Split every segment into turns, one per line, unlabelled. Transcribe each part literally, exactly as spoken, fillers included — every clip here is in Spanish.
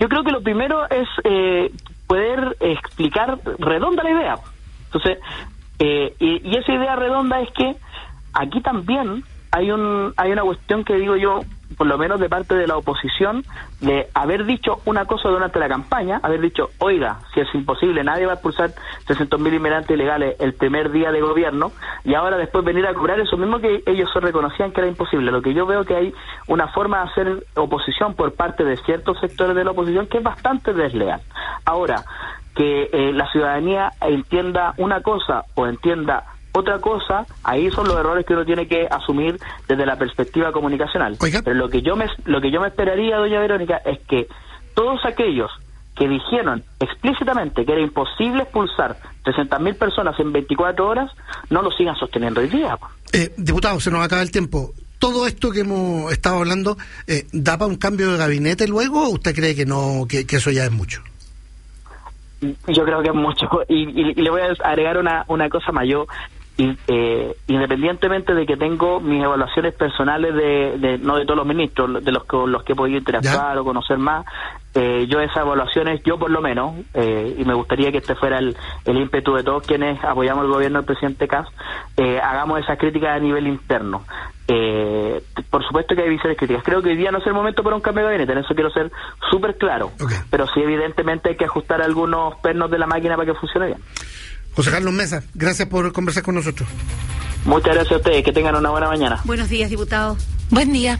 Yo creo que lo primero es eh, poder explicar redonda la idea. Entonces, eh, y, y esa idea redonda es que aquí también hay un hay una cuestión que digo yo, por lo menos de parte de la oposición, de haber dicho una cosa durante la campaña, haber dicho, oiga, si es imposible, nadie va a expulsar trescientos mil inmigrantes ilegales el primer día de gobierno, y ahora después venir a cobrar eso mismo que ellos se reconocían que era imposible. Lo que yo veo que hay una forma de hacer oposición por parte de ciertos sectores de la oposición que es bastante desleal. Ahora, que eh, la ciudadanía entienda una cosa o entienda otra cosa, ahí son los errores que uno tiene que asumir desde la perspectiva comunicacional.
Oiga.
Pero lo que yo me lo que yo me esperaría, doña Verónica, es que todos aquellos que dijeron explícitamente que era imposible expulsar trescientas mil personas en veinticuatro horas, no lo sigan sosteniendo hoy día.
Eh, diputado, se nos acaba el tiempo. ¿Todo esto que hemos estado hablando eh, da para un cambio de gabinete luego, o usted cree que no, que, que eso ya es mucho?
Yo creo que es mucho. Y, y, y le voy a agregar una, una cosa más. Yo, y, eh, independientemente de que tengo mis evaluaciones personales de, de no de todos los ministros, de los con los que he podido interactuar ¿Ya? o conocer más, eh, yo esas evaluaciones, yo por lo menos, eh, y me gustaría que este fuera el, el ímpetu de todos quienes apoyamos el gobierno del presidente Kast, eh, hagamos esas críticas a nivel interno. Eh, por supuesto que hay visiones críticas. Creo que hoy día no es el momento para un cambio de gabinete, en eso quiero ser súper claro.
Okay.
Pero sí, evidentemente hay que ajustar algunos pernos de la máquina para que funcione bien.
José Carlos Mesa, gracias por conversar con nosotros.
Muchas gracias a ustedes, que tengan una buena mañana.
Buenos días, diputado.
Buen día.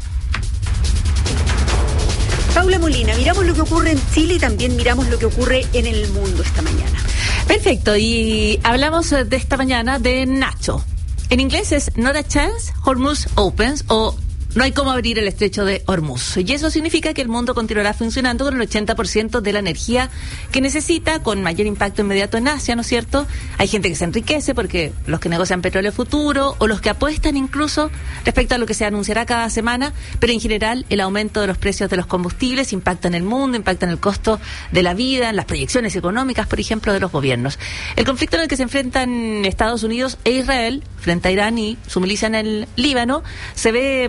Paula Molina, miramos lo que ocurre en Chile y también miramos lo que ocurre en el mundo esta mañana.
Perfecto, y hablamos de esta mañana de Nacho. En inglés es Not a Chance, Hormuz Opens, o no hay cómo abrir el estrecho de Hormuz. Y eso significa que el mundo continuará funcionando con el ochenta por ciento de la energía que necesita, con mayor impacto inmediato en Asia, ¿no es cierto? Hay gente que se enriquece porque los que negocian petróleo futuro, o los que apuestan incluso respecto a lo que se anunciará cada semana, pero en general el aumento de los precios de los combustibles impacta en el mundo, impacta en el costo de la vida, en las proyecciones económicas, por ejemplo, de los gobiernos. El conflicto en el que se enfrentan Estados Unidos e Israel frente a Irán y su milicia en el Líbano se ve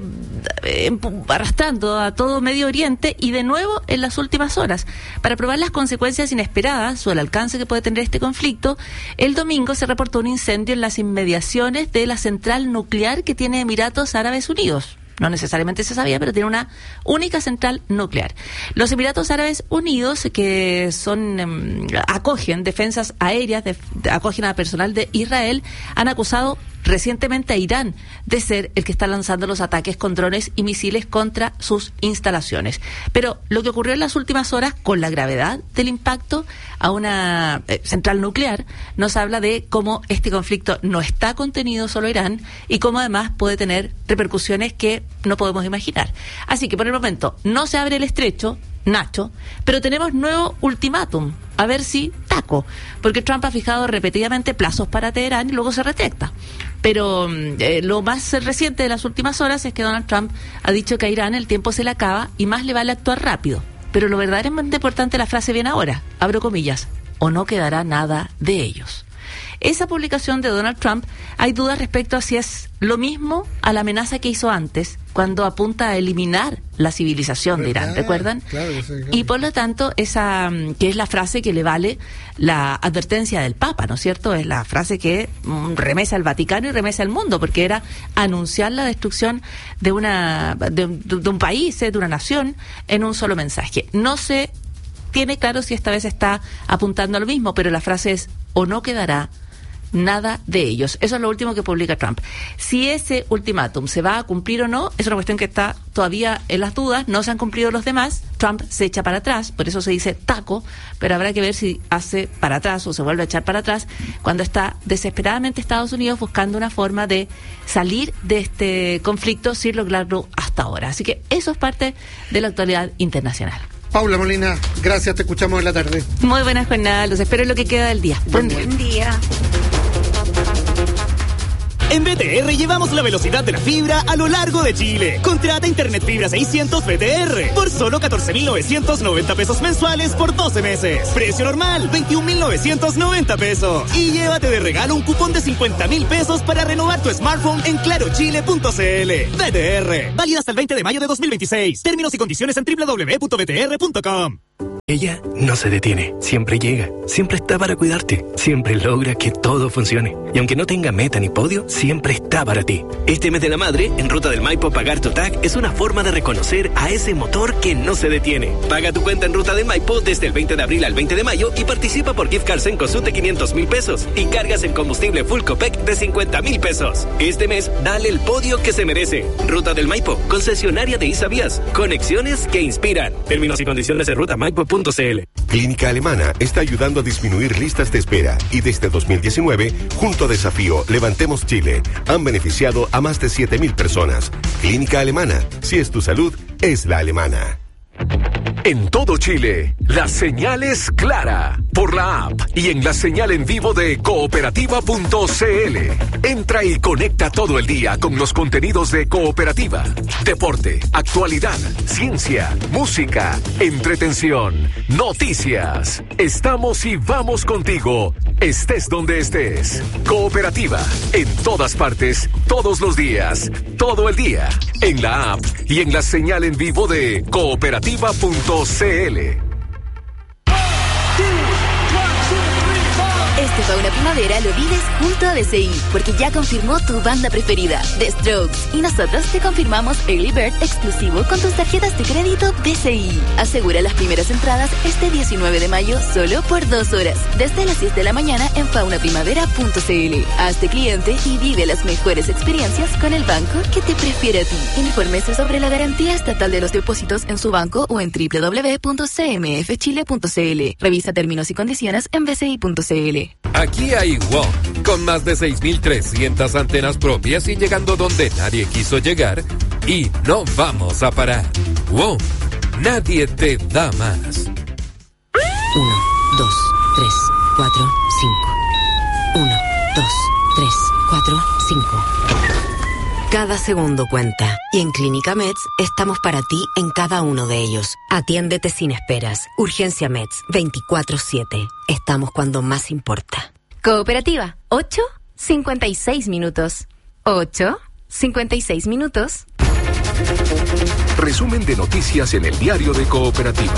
arrastrando a todo Medio Oriente, y de nuevo en las últimas horas. Para probar las consecuencias inesperadas o el alcance que puede tener este conflicto, el domingo se reportó un incendio en las inmediaciones de la central nuclear que tiene Emiratos Árabes Unidos. No necesariamente se sabía, pero tiene una única central nuclear. Los Emiratos Árabes Unidos, que son eh, acogen defensas aéreas, de, de, acogen a personal de Israel, han acusado recientemente a Irán de ser el que está lanzando los ataques con drones y misiles contra sus instalaciones. Pero lo que ocurrió en las últimas horas, con la gravedad del impacto a una eh, central nuclear, nos habla de cómo este conflicto no está contenido solo a Irán y cómo además puede tener repercusiones que no podemos imaginar. Así que por el momento no se abre el estrecho, Nacho, pero tenemos nuevo ultimátum, a ver si taco, porque Trump ha fijado repetidamente plazos para Teherán y luego se retracta. Pero eh, lo más reciente de las últimas horas es que Donald Trump ha dicho que a Irán el tiempo se le acaba y más le vale actuar rápido. Pero lo verdaderamente importante, la frase viene ahora, abro comillas, o no quedará nada de ellos. Esa publicación de Donald Trump, hay dudas respecto a si es lo mismo a la amenaza que hizo antes, cuando apunta a eliminar la civilización de Irán, ¿recuerdan?
Claro, sí, claro.
Y por lo tanto, esa que es la frase que le vale la advertencia del Papa, ¿no es cierto? Es la frase que mm, remesa al Vaticano y remesa al mundo, porque era anunciar la destrucción de una de, de, de un país, de una nación, en un solo mensaje. No se tiene claro si esta vez está apuntando a lo mismo, pero la frase es, o no quedará nada de ellos. Eso es lo último que publica Trump. Si ese ultimátum se va a cumplir o no, es una cuestión que está todavía en las dudas. No se han cumplido los demás. Trump se echa para atrás, por eso se dice taco, pero habrá que ver si hace para atrás o se vuelve a echar para atrás cuando está desesperadamente Estados Unidos buscando una forma de salir de este conflicto sin lograrlo hasta ahora. Así que eso es parte de la actualidad internacional.
Paula Molina, gracias, te escuchamos en la tarde.
Muy buena jornada, los espero en lo que queda del día.
Buen día. Buen día.
En B T R llevamos la velocidad de la fibra a lo largo de Chile. Contrata Internet Fibra seiscientos B T R por solo catorce mil novecientos noventa pesos mensuales por doce meses. Precio normal, veintiún mil novecientos noventa pesos. Y llévate de regalo un cupón de cincuenta mil pesos para renovar tu smartphone en claro chile punto c l. B T R, válida hasta el veinte de mayo de dos mil veintiséis. Términos y condiciones en doble u doble u doble u punto b t r punto com.
Ella no se detiene, siempre llega, siempre está para cuidarte, siempre logra que todo funcione. Y aunque no tenga meta ni podio, siempre está para ti. Este mes de la madre, en Ruta del Maipo, pagar tu T A C es una forma de reconocer a ese motor que no se detiene. Paga tu cuenta en Ruta del Maipo desde el veinte de abril al veinte de mayo y participa por gift cards en Cosut de quinientos mil pesos y cargas en combustible Full Copec de cincuenta mil pesos. Este mes, dale el podio que se merece. Ruta del Maipo, concesionaria de Isavías. Conexiones que inspiran. Términos y condiciones en ruta maipo punto c l.
Clínica Alemana está ayudando a disminuir listas de espera y desde dos mil diecinueve, junto a Desafío Levantemos Chile, han beneficiado a más de siete mil personas. Clínica Alemana, si es tu salud, es la alemana.
En todo Chile, la señal es clara por la app y en la señal en vivo de cooperativa punto c l. Entra y conecta todo el día con los contenidos de Cooperativa. Deporte, actualidad, ciencia, música, entretención, noticias. Estamos y vamos contigo, estés donde estés. Cooperativa, en todas partes, todos los días, todo el día. En la app y en la señal en vivo de cooperativa punto c l.
Este Fauna Primavera lo vives junto a D C I, porque ya confirmó tu banda preferida, The Strokes, y nosotros te confirmamos Early Bird exclusivo con tus tarjetas de crédito D C I. Asegura las primeras entradas este diecinueve de mayo solo por dos horas, desde las diez de la mañana en fauna primavera punto c l. Hazte cliente y vive las mejores experiencias con el banco que te prefiere a ti. Infórmese sobre la garantía estatal de los depósitos en su banco o en doble u doble u doble u punto c m f chile punto c l. Revisa términos y condiciones en b c i punto c l.
Aquí hay WOM, con más de seis mil trescientas antenas propias y llegando donde nadie quiso llegar, y no vamos a parar. WOM, nadie te da más.
Uno, dos, tres, cuatro, cinco. Uno, dos, tres, cuatro, cinco. Cada segundo cuenta, y en Clínica Meds estamos para ti en cada uno de ellos. Atiéndete sin esperas. Urgencia Meds, veinticuatro siete. Estamos cuando más importa.
Cooperativa, ocho cincuenta y seis minutos. ocho cincuenta y seis minutos.
Resumen de noticias en el diario de Cooperativa.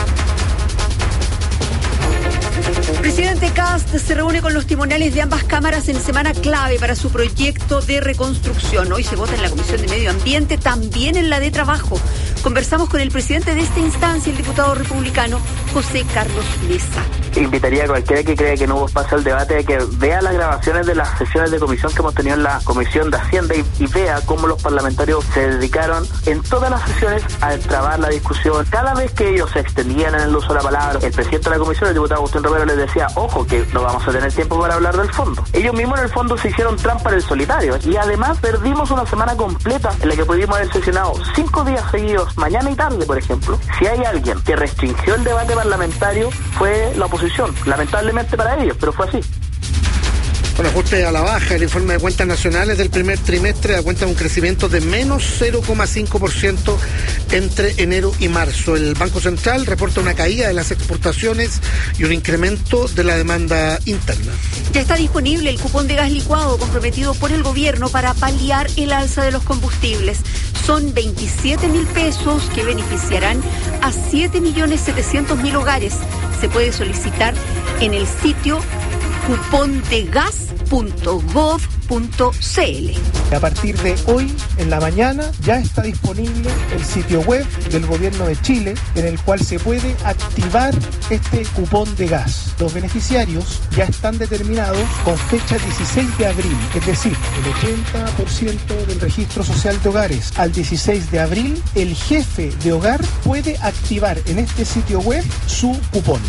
Presidente Kast se reúne con los timonales de ambas cámaras en semana clave para su proyecto de reconstrucción. Hoy se vota en la Comisión de Medio Ambiente, también en la de Trabajo. Conversamos con el presidente de esta instancia, el diputado republicano José Carlos Mesa.
Invitaría a cualquiera que crea que no hubo espacio al debate a que vea las grabaciones de las sesiones de comisión que hemos tenido en la Comisión de Hacienda y, y vea cómo los parlamentarios se dedicaron en todas las sesiones a trabar la discusión. Cada vez que ellos se extendían en el uso de la palabra, el presidente de la comisión, el diputado Agustín Romero, les decía, ojo, que no vamos a tener tiempo para hablar del fondo. Ellos mismos en el fondo se hicieron trampa en el solitario y además perdimos una semana completa en la que pudimos haber sesionado cinco días seguidos, mañana y tarde, por ejemplo. Si hay alguien que restringió el debate parlamentario fue la oposición, lamentablemente para ellos, pero fue así.
Con ajuste a la baja, el informe de cuentas nacionales del primer trimestre da cuenta de un crecimiento de menos cero coma cinco por ciento entre enero y marzo. El Banco Central reporta una caída de las exportaciones y un incremento de la demanda interna.
Ya está disponible el cupón de gas licuado comprometido por el gobierno para paliar el alza de los combustibles. Son veintisiete mil pesos que beneficiarán a siete millones setecientos mil hogares. Se puede solicitar en el sitio cupón de gas punto gov punto c l.
A partir de hoy, en la mañana, ya está disponible el sitio web del Gobierno de Chile, en el cual se puede activar este cupón de gas. Los beneficiarios ya están determinados con fecha dieciséis de abril, es decir, el ochenta por ciento del registro social de hogares. Al dieciséis de abril, el jefe de hogar puede activar en este sitio web su cupón.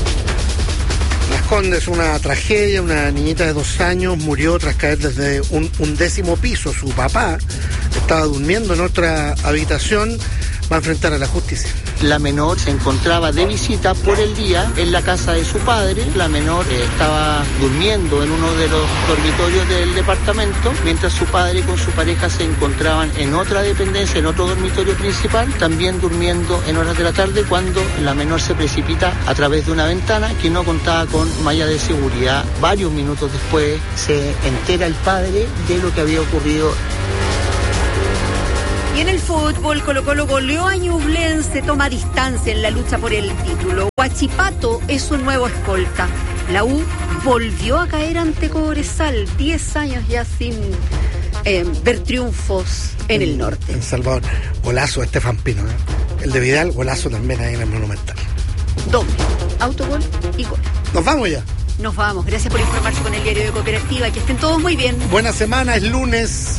Las Condes, una tragedia, una niñita de dos años murió tras caer desde un undécimo piso. Su papá estaba durmiendo en otra habitación, va a enfrentar a la justicia.
La menor se encontraba de visita por el día en la casa de su padre. La menor eh, estaba durmiendo en uno de los dormitorios del departamento, mientras su padre con su pareja se encontraban en otra dependencia, en otro dormitorio principal, también durmiendo en horas de la tarde, cuando la menor se precipita a través de una ventana que no contaba con malla de seguridad. Varios minutos después se entera el padre de lo que había ocurrido.
Y en el fútbol, Colo-Colo goleó a Ñublense, toma distancia en la lucha por el título. Huachipato es un nuevo escolta. La U volvió a caer ante Cobresal, diez años ya sin eh, ver triunfos en el norte.
En Salvador, golazo de Estefan Pino, ¿eh? El de Vidal, golazo también ahí en el Monumental.
Doble, autogol y gol.
Nos vamos ya.
Nos vamos, gracias por informarse con el Diario de Cooperativa, que estén todos muy bien.
Buena semana, es lunes.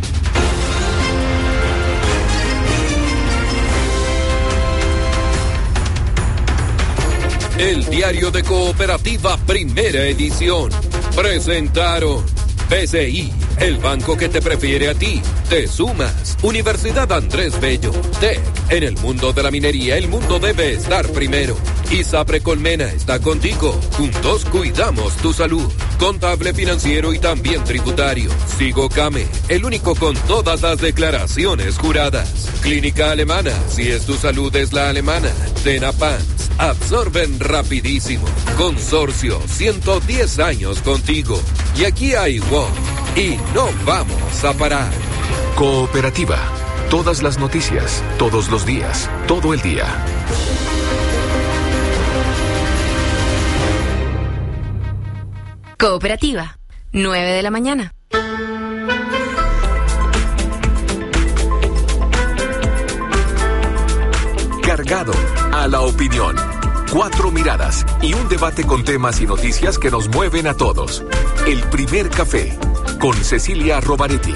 El Diario de Cooperativa, primera edición. Presentaron B C I, el banco que te prefiere a ti. Te sumas. Universidad Andrés Bello. T E C. En el mundo de la minería, el mundo debe estar primero. ISAPRE Colmena está contigo. Juntos cuidamos tu salud. Contable, financiero y también tributario. Sigo Came, el único con todas las declaraciones juradas. Clínica Alemana, si es tu salud es la alemana. Tenapans, absorben rapidísimo. Consorcio, ciento diez años contigo. Y aquí hay W O M y no vamos a parar.
Cooperativa. Todas las noticias, todos los días, todo el día.
Cooperativa, nueve de la mañana.
Cargado a la opinión. Cuatro miradas y un debate con temas y noticias que nos mueven a todos. El primer café con Cecilia Rovaretti.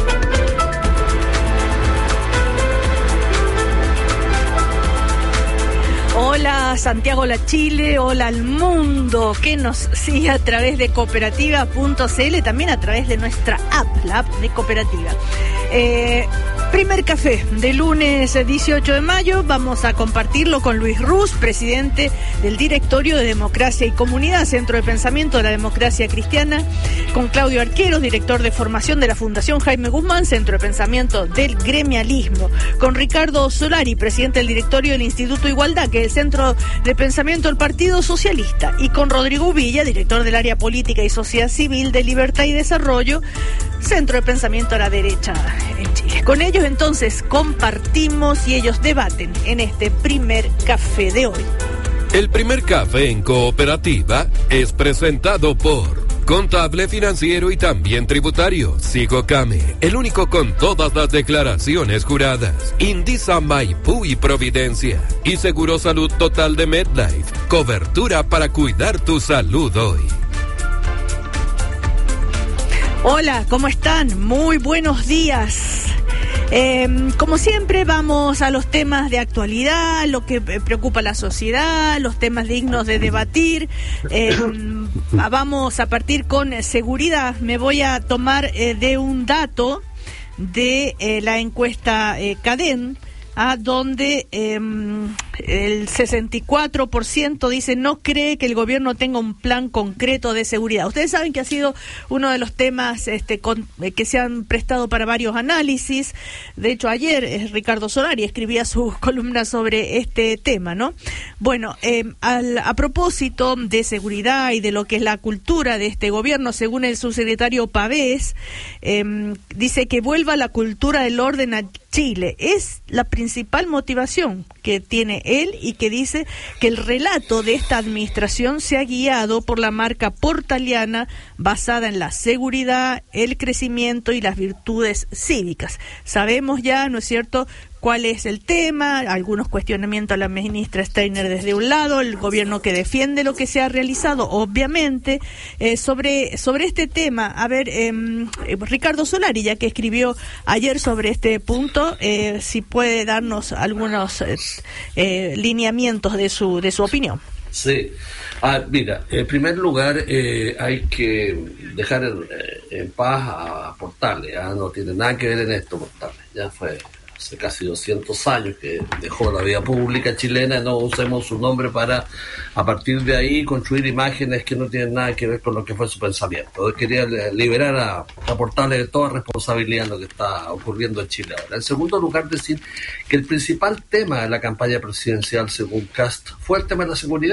Hola Santiago, la Chile, hola al mundo que nos sigue a través de cooperativa punto c l, también a través de nuestra app, la app de Cooperativa. Eh, primer café de lunes dieciocho de mayo, vamos a compartirlo con Luis Ruz, presidente del Directorio de Democracia y Comunidad, Centro de Pensamiento de la Democracia Cristiana, con Claudio Arqueros, director de formación de la Fundación Jaime Guzmán, Centro de Pensamiento del Gremialismo, con Ricardo Solari, presidente del Directorio del Instituto Igualdad, que es el Centro de Pensamiento del Partido Socialista, y con Rodrigo Villa, director del área política y sociedad civil de Libertad y Desarrollo, Centro de Pensamiento a la Derecha en Chile. Con ellos entonces compartimos y ellos debaten en este primer café de hoy.
El primer café en Cooperativa es presentado por Contable, financiero y también tributario. Sigo Came, el único con todas las declaraciones juradas. Indisa, Maipú y Providencia. Y Seguro Salud Total de MedLife. Cobertura para cuidar tu salud hoy.
Hola, ¿cómo están? Muy buenos días. Eh, como siempre vamos a los temas de actualidad, lo que preocupa a la sociedad, los temas dignos de debatir. Eh, vamos a partir con seguridad. Me voy a tomar eh, de un dato de eh, la encuesta eh, Cadem, a donde eh, el sesenta y cuatro por ciento dice no cree que el gobierno tenga un plan concreto de seguridad. Ustedes saben que ha sido uno de los temas este, con, eh, que se han prestado para varios análisis. De hecho, ayer eh, Ricardo Solari escribía su columna sobre este tema, ¿no? Bueno, eh, al, a propósito de seguridad y de lo que es la cultura de este gobierno, según el subsecretario Pavés, eh, dice que vuelva la cultura del orden a Chile. Es la principal motivación que tiene él y que dice que el relato de esta administración se ha guiado por la marca portaliana basada en la seguridad, el crecimiento y las virtudes cívicas. Sabemos ya, ¿no es cierto?, cuál es el tema, algunos cuestionamientos a la ministra Steiner desde un lado, el gobierno que defiende lo que se ha realizado, obviamente, eh, sobre sobre este tema. A ver, eh, Ricardo Solari, ya que escribió ayer sobre este punto, eh, si puede darnos algunos eh, eh, lineamientos de su de su opinión.
Sí, ah, mira, en primer lugar eh, hay que dejar en, en paz a Portales, ¿eh? No tiene nada que ver en esto Portales, ya fue hace casi doscientos años que dejó la vida pública chilena, no usemos su nombre para a partir de ahí construir imágenes que no tienen nada que ver con lo que fue su pensamiento. Yo quería liberar a, a Portales de toda responsabilidad en lo que está ocurriendo en Chile ahora. En segundo lugar, decir que el principal tema de la campaña presidencial, según Cast, fue el tema de la seguridad.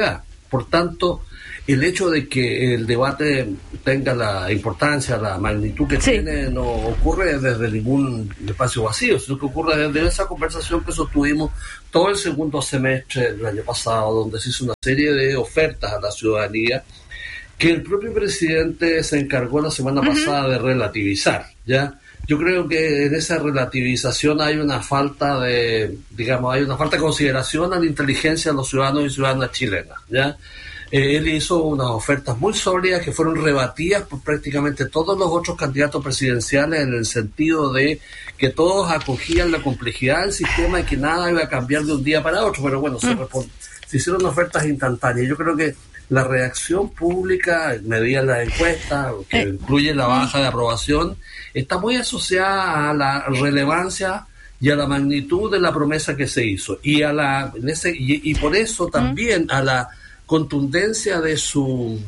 Por tanto, el hecho de que el debate tenga la importancia, la magnitud que sí. tiene, no ocurre desde ningún espacio vacío, sino que ocurre desde esa conversación que sostuvimos todo el segundo semestre del año pasado, donde se hizo una serie de ofertas a la ciudadanía que el propio presidente se encargó la semana uh-huh. pasada de relativizar, ¿ya? Yo creo que en esa relativización hay una falta de, digamos, hay una falta de consideración a la inteligencia de los ciudadanos y ciudadanas chilenas, ¿ya? Eh, él hizo unas ofertas muy sólidas que fueron rebatidas por prácticamente todos los otros candidatos presidenciales, en el sentido de que todos acogían la complejidad del sistema y que nada iba a cambiar de un día para otro, pero bueno, se, respond- se hicieron ofertas instantáneas. Yo creo que la reacción pública, medida la encuesta, que incluye la baja de aprobación, está muy asociada a la relevancia y a la magnitud de la promesa que se hizo, y a la en ese, y, y por eso también a la contundencia de su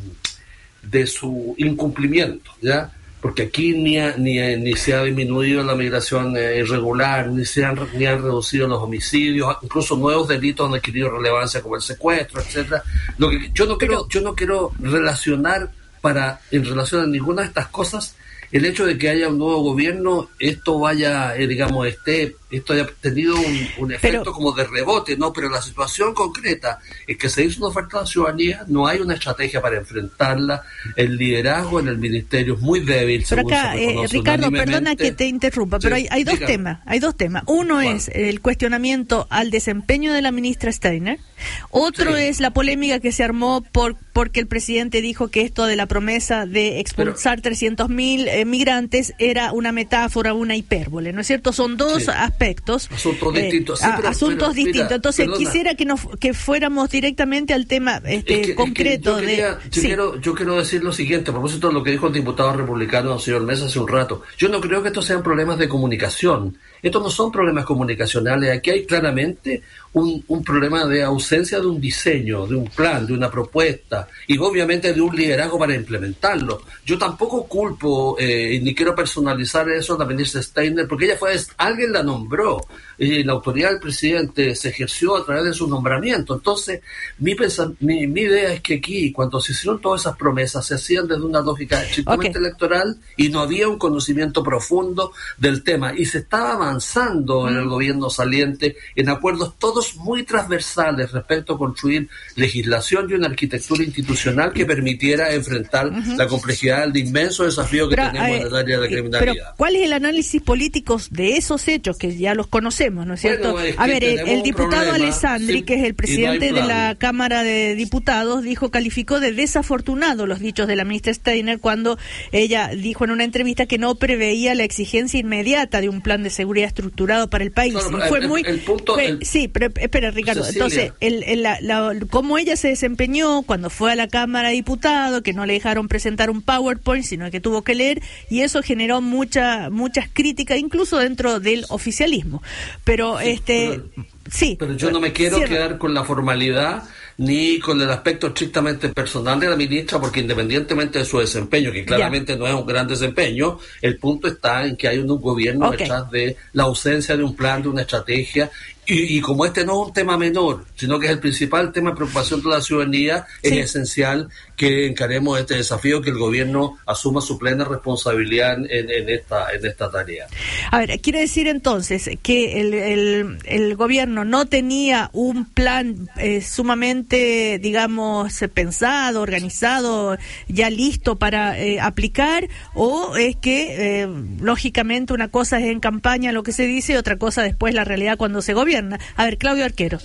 de su incumplimiento, ¿ya? Porque aquí ni ha, ni, ni se ha disminuido la migración eh, irregular, ni se han ni han reducido los homicidios, incluso nuevos delitos han adquirido relevancia como el secuestro, etcétera. Lo que yo no quiero yo no quiero relacionar para en relación a ninguna de estas cosas el hecho de que haya un nuevo gobierno, esto vaya, eh, digamos, esté, esto haya tenido un, un efecto pero, como de rebote, ¿no? Pero la situación concreta es que se hizo una oferta a la ciudadanía, no hay una estrategia para enfrentarla, el liderazgo en el ministerio es muy débil.
Pero acá, eh, Ricardo, perdona que te interrumpa, pero sí, hay, hay dos dígame. temas, hay dos temas. Uno bueno. es el cuestionamiento al desempeño de la ministra Steiner, otro sí. es la polémica que se armó por porque el presidente dijo que esto de la promesa de expulsar trescientos mil eh, migrantes era una metáfora, una hipérbole, ¿no es cierto? Son dos sí. aspectos.
Asuntos eh, distintos. Sí, pero,
asuntos
pero,
distintos.
Mira,
Entonces,
perdona.
quisiera que nos que fuéramos directamente al tema este,
es que,
concreto.
Es que yo, quería,
de,
yo,
sí.
quiero, yo quiero decir lo siguiente, a propósito de lo que dijo el diputado republicano, señor Mesa, hace un rato. Yo no creo que estos sean problemas de comunicación. Estos no son problemas comunicacionales. Aquí hay claramente un, un problema de ausencia de un diseño, de un plan, de una propuesta y obviamente de un liderazgo para implementarlo. Yo tampoco culpo eh, ni quiero personalizar eso a la ministra Steiner, porque ella fue, alguien la nombró y la autoridad del presidente se ejerció a través de su nombramiento. Entonces, mi, pensa, mi, mi idea es que aquí, cuando se hicieron todas esas promesas, se hacían desde una lógica estrictamente okay. electoral y no había un conocimiento profundo del tema. Y se estaba avanzando mm. en el gobierno saliente en acuerdos todos muy transversales respecto a construir legislación y una arquitectura institucional que permitiera enfrentar uh-huh. la complejidad del inmenso desafío que pero, tenemos eh, en el área de la criminalidad.
Pero, ¿cuál es el análisis político de esos hechos que ya los conocemos, ¿no es cierto? Bueno, es a ver, el, el diputado problema, Alessandri, sí, que es el presidente no de la Cámara de Diputados, dijo, calificó de desafortunado los dichos de la ministra Steiner cuando ella dijo en una entrevista que no preveía la exigencia inmediata de un plan de seguridad estructurado para el país.
No,
y fue
el,
muy
el punto,
fue,
el,
sí, pero espera, Ricardo, Cecilia. entonces el, el, la, la, cómo ella se desempeñó cuando fue a la Cámara de Diputados, que no le dejaron presentar un PowerPoint, sino que tuvo que leer, y eso generó mucha muchas críticas, incluso dentro del oficialismo. Pero sí, este
pero,
sí.
Pero yo no me quiero cierra. quedar con la formalidad ni con el aspecto estrictamente personal de la ministra, porque independientemente de su desempeño, que claramente ya. no es un gran desempeño, el punto está en que hay un gobierno okay. detrás de la ausencia de un plan, de una estrategia. Y, y como este no es un tema menor, sino que es el principal tema de preocupación de la ciudadanía, sí. es esencial que encaremos este desafío, que el gobierno asuma su plena responsabilidad en, en esta en esta tarea.
A ver, quiere decir entonces que el, el, el gobierno no tenía un plan eh, sumamente, digamos, pensado, organizado, ya listo para eh, aplicar, o es que, eh, lógicamente, una cosa es en campaña lo que se dice y otra cosa después la realidad cuando se gobierna. A ver, Claudio Arqueros.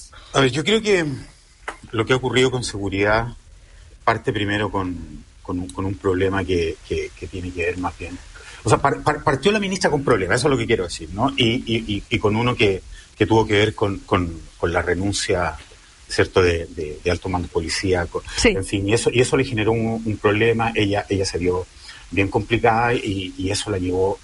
A ver, yo creo que lo que ha ocurrido con seguridad parte primero con, con, un, con un problema que, que, que tiene que ver más bien. O sea, par, par, partió la ministra con problemas, eso es lo que quiero decir, ¿no? Y, y, y con uno que, que tuvo que ver con, con, con la renuncia, ¿cierto?, de, de, de alto mando policíaco. Sí. En fin, y eso, y eso le generó un, un problema. Ella, ella se vio bien complicada y, y eso la llevó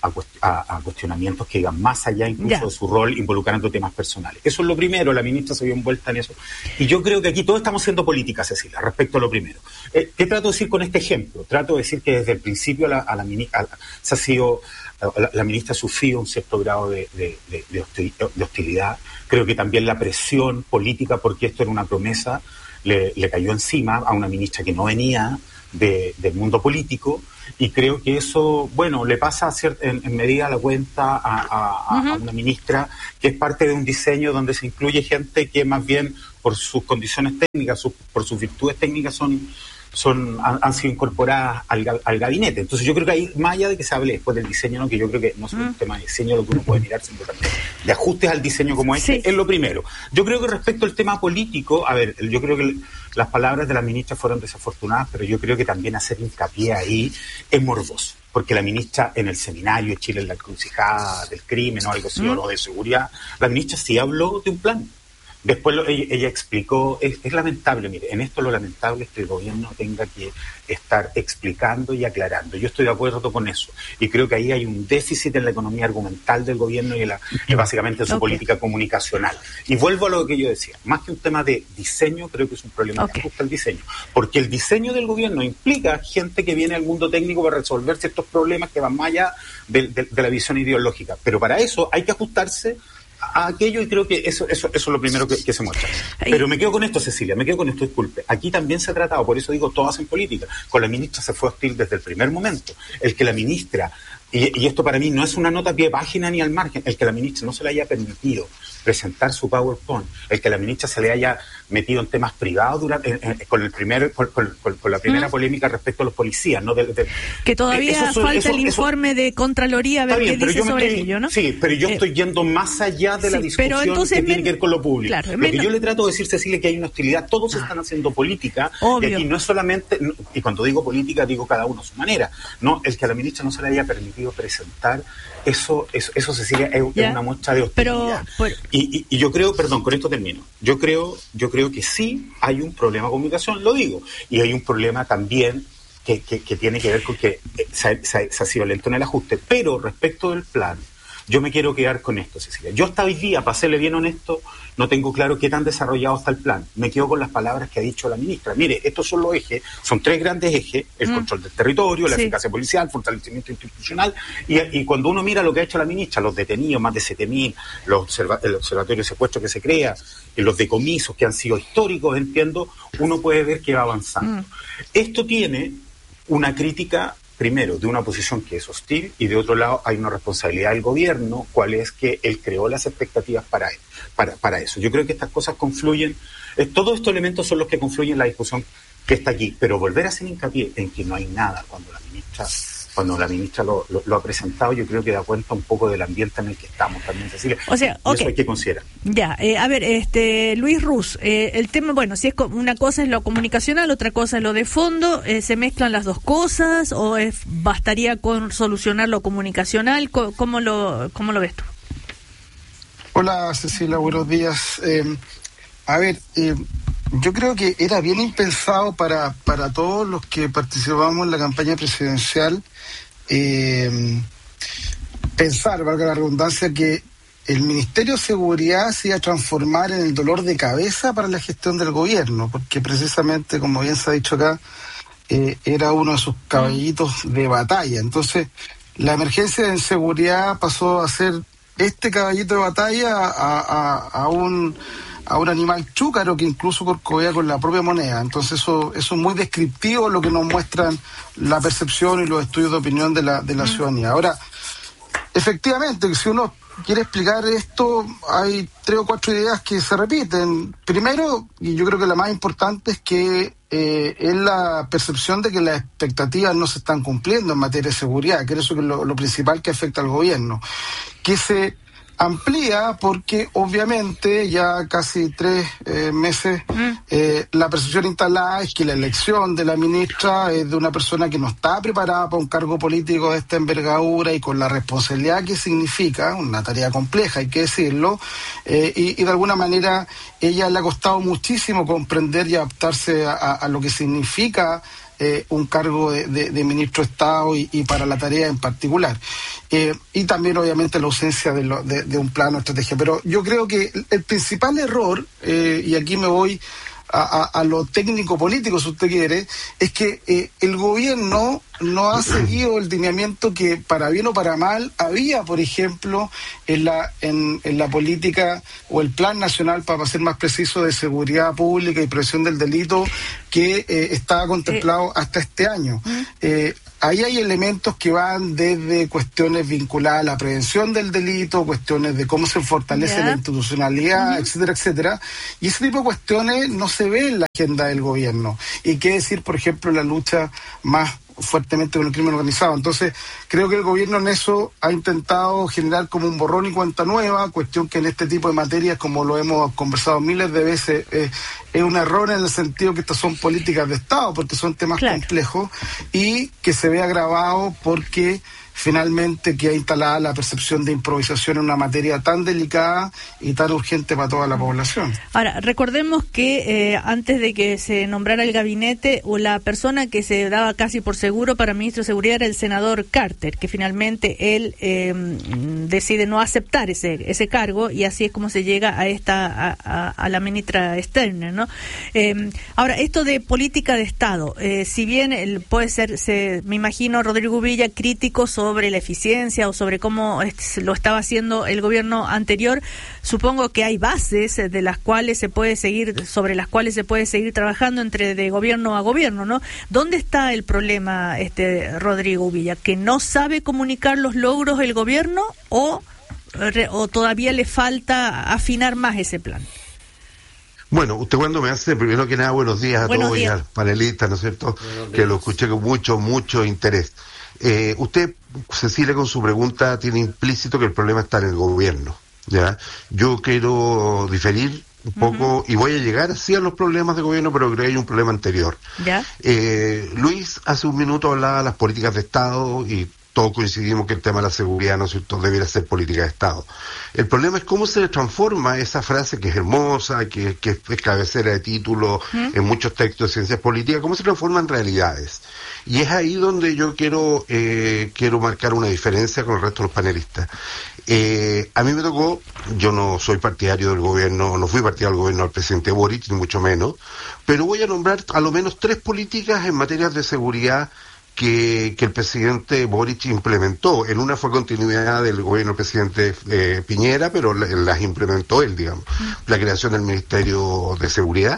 a, a, a cuestionamientos que iban más allá incluso
Ya.
de su rol involucrando temas personales. Eso es lo primero, la ministra se vio envuelta en eso. Y yo creo que aquí todos estamos haciendo política, Cecilia, respecto a lo primero. Eh, ¿Qué trato de decir con este ejemplo? Trato de decir que desde el principio a la, a la, a la, se ha sido, a la, la ministra ha sufrido un cierto grado de, de, de, de, hostil, de hostilidad. Creo que también la presión política, porque esto era una promesa, le, le cayó encima a una ministra que no venía de, del mundo político, y creo que eso, bueno, le pasa a cier- en, en medida la cuenta a, a, uh-huh. a una ministra que es parte de un diseño donde se incluye gente que más bien por sus condiciones técnicas, sus, por sus virtudes técnicas son, son han, han sido incorporadas al, al gabinete. Entonces yo creo que ahí, más allá de que se hable después del diseño, ¿no? Que yo creo que no es un uh-huh. tema de diseño lo que uno puede mirar, sino también de ajustes al diseño como este, sí. es lo primero. Yo creo que respecto al tema político, a ver, yo creo que las palabras de la ministra fueron desafortunadas, pero yo creo que también hacer hincapié ahí es morboso, porque la ministra en el seminario Chile en la encrucijada del crimen o algo así, mm. o no, de seguridad, la ministra sí habló de un plan. Después lo, ella, ella explicó, es, es lamentable, mire, en esto lo lamentable es que el gobierno tenga que estar explicando y aclarando. Yo estoy de acuerdo con eso y creo que ahí hay un déficit en la economía argumental del gobierno y, en la, y básicamente en su okay. política comunicacional. Y vuelvo a lo que yo decía, más que un tema de diseño, creo que es un problema okay. que ajusta al diseño, porque el diseño del gobierno implica gente que viene al mundo técnico para resolver ciertos problemas que van más allá de, de, de la visión ideológica, pero para eso hay que ajustarse a aquello y creo que eso eso, eso es lo primero que, que se muestra. Pero me quedo con esto, Cecilia, me quedo con esto, disculpe. Aquí también se ha tratado, por eso digo, todos hacen política. Con la ministra se fue hostil desde el primer momento. El que la ministra, y, y esto para mí no es una nota a pie de página ni al margen, el que la ministra no se le haya permitido presentar su PowerPoint, el que la ministra se le haya metido en temas privados durante, en, en, con el primer con, con, con la primera ¿Mm? polémica respecto a los policías, ¿no? De, de,
que todavía eso, falta eso, el eso, informe de Contraloría a ver bien, qué dice sobre
estoy,
ello, ¿no?
Sí, pero yo eh, estoy yendo más allá de sí, la discusión entonces, que tiene que ver con lo público. Claro, lo menos, que yo le trato de decir, Cecilia, que hay una hostilidad, todos ah, están haciendo política, obvio. Y aquí no es solamente, y cuando digo política digo cada uno a su manera, no, el que a la ministra no se le haya permitido presentar eso, eso, eso Cecilia, es, es una muestra de hostilidad. Pero, pero, y, y, y yo creo, perdón, con esto termino. Yo creo, yo creo que sí hay un problema de comunicación, lo digo, y hay un problema también que, que, que tiene que ver con que se, se, se ha sido lento en el ajuste. Pero respecto del plan, yo me quiero quedar con esto, Cecilia. Yo hasta hoy día, para serle bien honesto, no tengo claro qué tan desarrollado está el plan. Me quedo con las palabras que ha dicho la ministra. Mire, estos son los ejes, son tres grandes ejes: el mm. control del territorio, la sí. eficacia policial, fortalecimiento institucional. Y, y cuando uno mira lo que ha hecho la ministra, los detenidos, más de siete mil, los observa, el observatorio de secuestro que se crea, los decomisos que han sido históricos, entiendo, uno puede ver que va avanzando. Mm. Esto tiene una crítica, primero, de una posición que es hostil, y de otro lado hay una responsabilidad del gobierno, cuál es que él creó las expectativas para él, para, para eso. Yo creo que estas cosas confluyen, eh, todos estos elementos son los que confluyen en la discusión que está aquí, pero volver a hacer hincapié en que no hay nada cuando la ministra cuando la ministra lo, lo, lo ha presentado, yo creo que da cuenta un poco del ambiente en el que estamos también, Cecilia.
O sea, okay.
Eso hay que considerar.
Ya, eh, a ver, este Luis Ruz, eh, el tema, bueno, si es una cosa es lo comunicacional, otra cosa es lo de fondo, eh, ¿se mezclan las dos cosas o es, bastaría con solucionar lo comunicacional? ¿Cómo, cómo lo cómo lo ves tú?
Hola, Cecilia, buenos días. Eh, a ver, eh, yo creo que era bien impensado para, para todos los que participamos en la campaña presidencial eh, pensar, valga la redundancia, que el Ministerio de Seguridad se iba a transformar en el dolor de cabeza para la gestión del gobierno, porque precisamente, como bien se ha dicho acá, eh, era uno de sus caballitos de batalla. Entonces, la emergencia de seguridad pasó a ser este caballito de batalla a, a, a un... a un animal chúcaro que incluso corcovea con la propia moneda. Entonces eso, eso es muy descriptivo lo que nos muestran la percepción y los estudios de opinión de la, de la ciudadanía. Ahora, efectivamente, si uno quiere explicar esto, hay tres o cuatro ideas que se repiten. Primero, y yo creo que la más importante, es que eh, es la percepción de que las expectativas no se están cumpliendo en materia de seguridad, que eso es lo, lo principal que afecta al gobierno. Que se amplía porque obviamente ya casi tres eh, meses eh, la percepción instalada es que la elección de la ministra es de una persona que no está preparada para un cargo político de esta envergadura y con la responsabilidad que significa, una tarea compleja, hay que decirlo, eh, y, y de alguna manera ella le ha costado muchísimo comprender y adaptarse a, a, a lo que significa
eh, un cargo de, de, de ministro de Estado y, y para la tarea en particular. Eh, y también, obviamente, la ausencia de, lo, de, de un plano de estrategia. Pero yo creo que el principal error, eh, y aquí me voy a, a, a lo técnico-político, si usted quiere, es que eh, el gobierno no ha seguido el lineamiento que, para bien o para mal, había, por ejemplo, en la en, en la política o el Plan Nacional, para ser más preciso, de Seguridad Pública y Prevención del Delito, que eh, estaba contemplado eh. hasta este año. Eh, Ahí hay elementos que van desde cuestiones vinculadas a la prevención del delito, cuestiones de cómo se fortalece yeah. la institucionalidad, uh-huh. etcétera, etcétera. Y ese tipo de cuestiones no se ve en la agenda del gobierno. Y qué decir, por ejemplo, la lucha más fuertemente con el crimen organizado. Entonces, creo que el gobierno en eso ha intentado generar como un borrón y cuenta nueva, cuestión que en este tipo de materias, como lo hemos conversado miles de veces, eh, es un error en el sentido que estas son políticas de Estado, porque son temas claro. complejos, y que se ve agravado porque finalmente queda instalada la percepción de improvisación en una materia tan delicada y tan urgente para toda la población.
Ahora, recordemos que eh, antes de que se nombrara el gabinete, o la persona que se daba casi por seguro para ministro de Seguridad era el senador Carter, que finalmente él eh, decide no aceptar ese ese cargo, y así es como se llega a esta a, a, a la ministra Sterner, ¿no? Eh, ahora, esto de política de Estado, eh, si bien el, puede ser, se, me imagino, Rodrigo Villa, crítico sobre sobre la eficiencia o sobre cómo lo estaba haciendo el gobierno anterior, supongo que hay bases de las cuales se puede seguir, sobre las cuales se puede seguir trabajando entre de gobierno a gobierno, ¿no? ¿Dónde está el problema, este Rodrigo Villa? ¿Que no sabe comunicar los logros el gobierno o, o todavía le falta afinar más ese plan?
Bueno, usted cuando me hace, primero que nada, buenos días a buenos todos días. Y al panelista, ¿no es cierto? Que lo escuché con mucho, mucho interés. Eh, usted, Cecilia, con su pregunta tiene implícito que el problema está en el gobierno, ¿ya? Yo quiero diferir un poco, uh-huh. y voy a llegar así a los problemas de gobierno, pero creo que hay un problema anterior. ¿Ya? Eh, Luis hace un minuto hablaba de las políticas de Estado y todos coincidimos que el tema de la seguridad, ¿no es cierto?, debiera ser política de Estado. El problema es cómo se transforma esa frase que es hermosa, que, que es cabecera de título ¿Mm? en muchos textos de ciencias políticas, cómo se transforma en realidades. Y es ahí donde yo quiero eh, quiero marcar una diferencia con el resto de los panelistas. Eh, a mí me tocó, yo no soy partidario del gobierno, no fui partidario del gobierno del presidente Boric, ni mucho menos, pero voy a nombrar a lo menos tres políticas en materia de seguridad que, que el presidente Boric implementó. En una fue continuidad del gobierno del presidente eh, Piñera, pero la, las implementó él, digamos. La creación del Ministerio de Seguridad,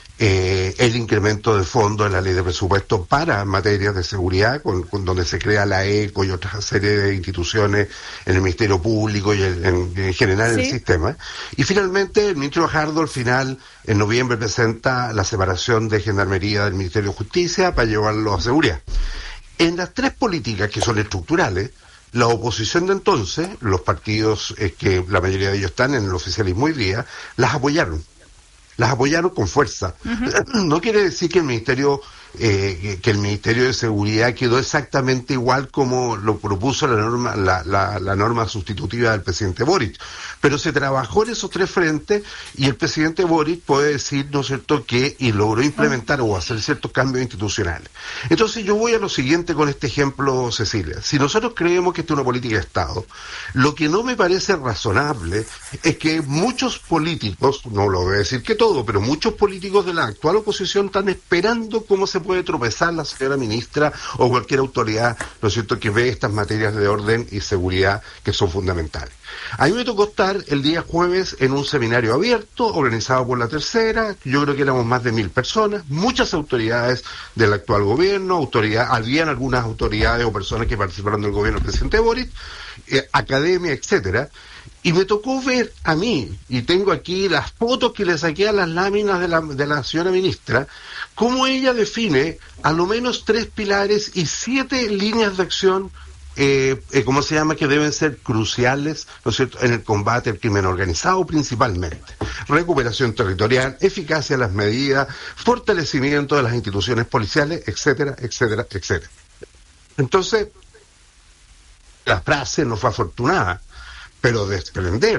eh, el incremento de fondos en la ley de presupuesto para materias de seguridad, con, con donde se crea la ECO y otra serie de instituciones en el Ministerio Público y el, en, en general ¿Sí? en el sistema. Y finalmente el ministro Fajardo al final, en noviembre, presenta la separación de Gendarmería del Ministerio de Justicia para llevarlo a seguridad. En las tres políticas que son estructurales, la oposición de entonces, los partidos eh, que la mayoría de ellos están en el oficialismo hoy día, las apoyaron. Las apoyaron con fuerza. Uh-huh. No quiere decir que el Ministerio eh, que el Ministerio de Seguridad quedó exactamente igual como lo propuso la norma la, la, la norma sustitutiva del presidente Boric, pero se trabajó en esos tres frentes y el presidente Boric puede decir, ¿no es cierto?, que y logró implementar o hacer ciertos cambios institucionales. Entonces yo voy a lo siguiente con este ejemplo, Cecilia. Si nosotros creemos que esto es una política de Estado, lo que no me parece razonable es que muchos políticos, no lo voy a decir que todos, pero muchos políticos de la actual oposición están esperando cómo se puede tropezar la señora ministra o cualquier autoridad, ¿no es cierto?, que ve estas materias de orden y seguridad que son fundamentales. A mí me tocó estar el día jueves en un seminario abierto organizado por La Tercera. Yo creo que éramos más de mil personas, muchas autoridades del actual gobierno, autoridad, habían algunas autoridades o personas que participaron del gobierno del presidente Boric, eh, academia, etcétera. Y me tocó ver a mí, y tengo aquí las fotos que le saqué a las láminas de la, de la señora ministra, cómo ella define a lo menos tres pilares y siete líneas de acción, eh, eh, ¿cómo se llama?, que deben ser cruciales, ¿no es cierto?, en el combate al crimen organizado principalmente. Recuperación territorial, eficacia de las medidas, fortalecimiento de las instituciones policiales, etcétera, etcétera, etcétera. Entonces, la frase no fue afortunada, pero desprender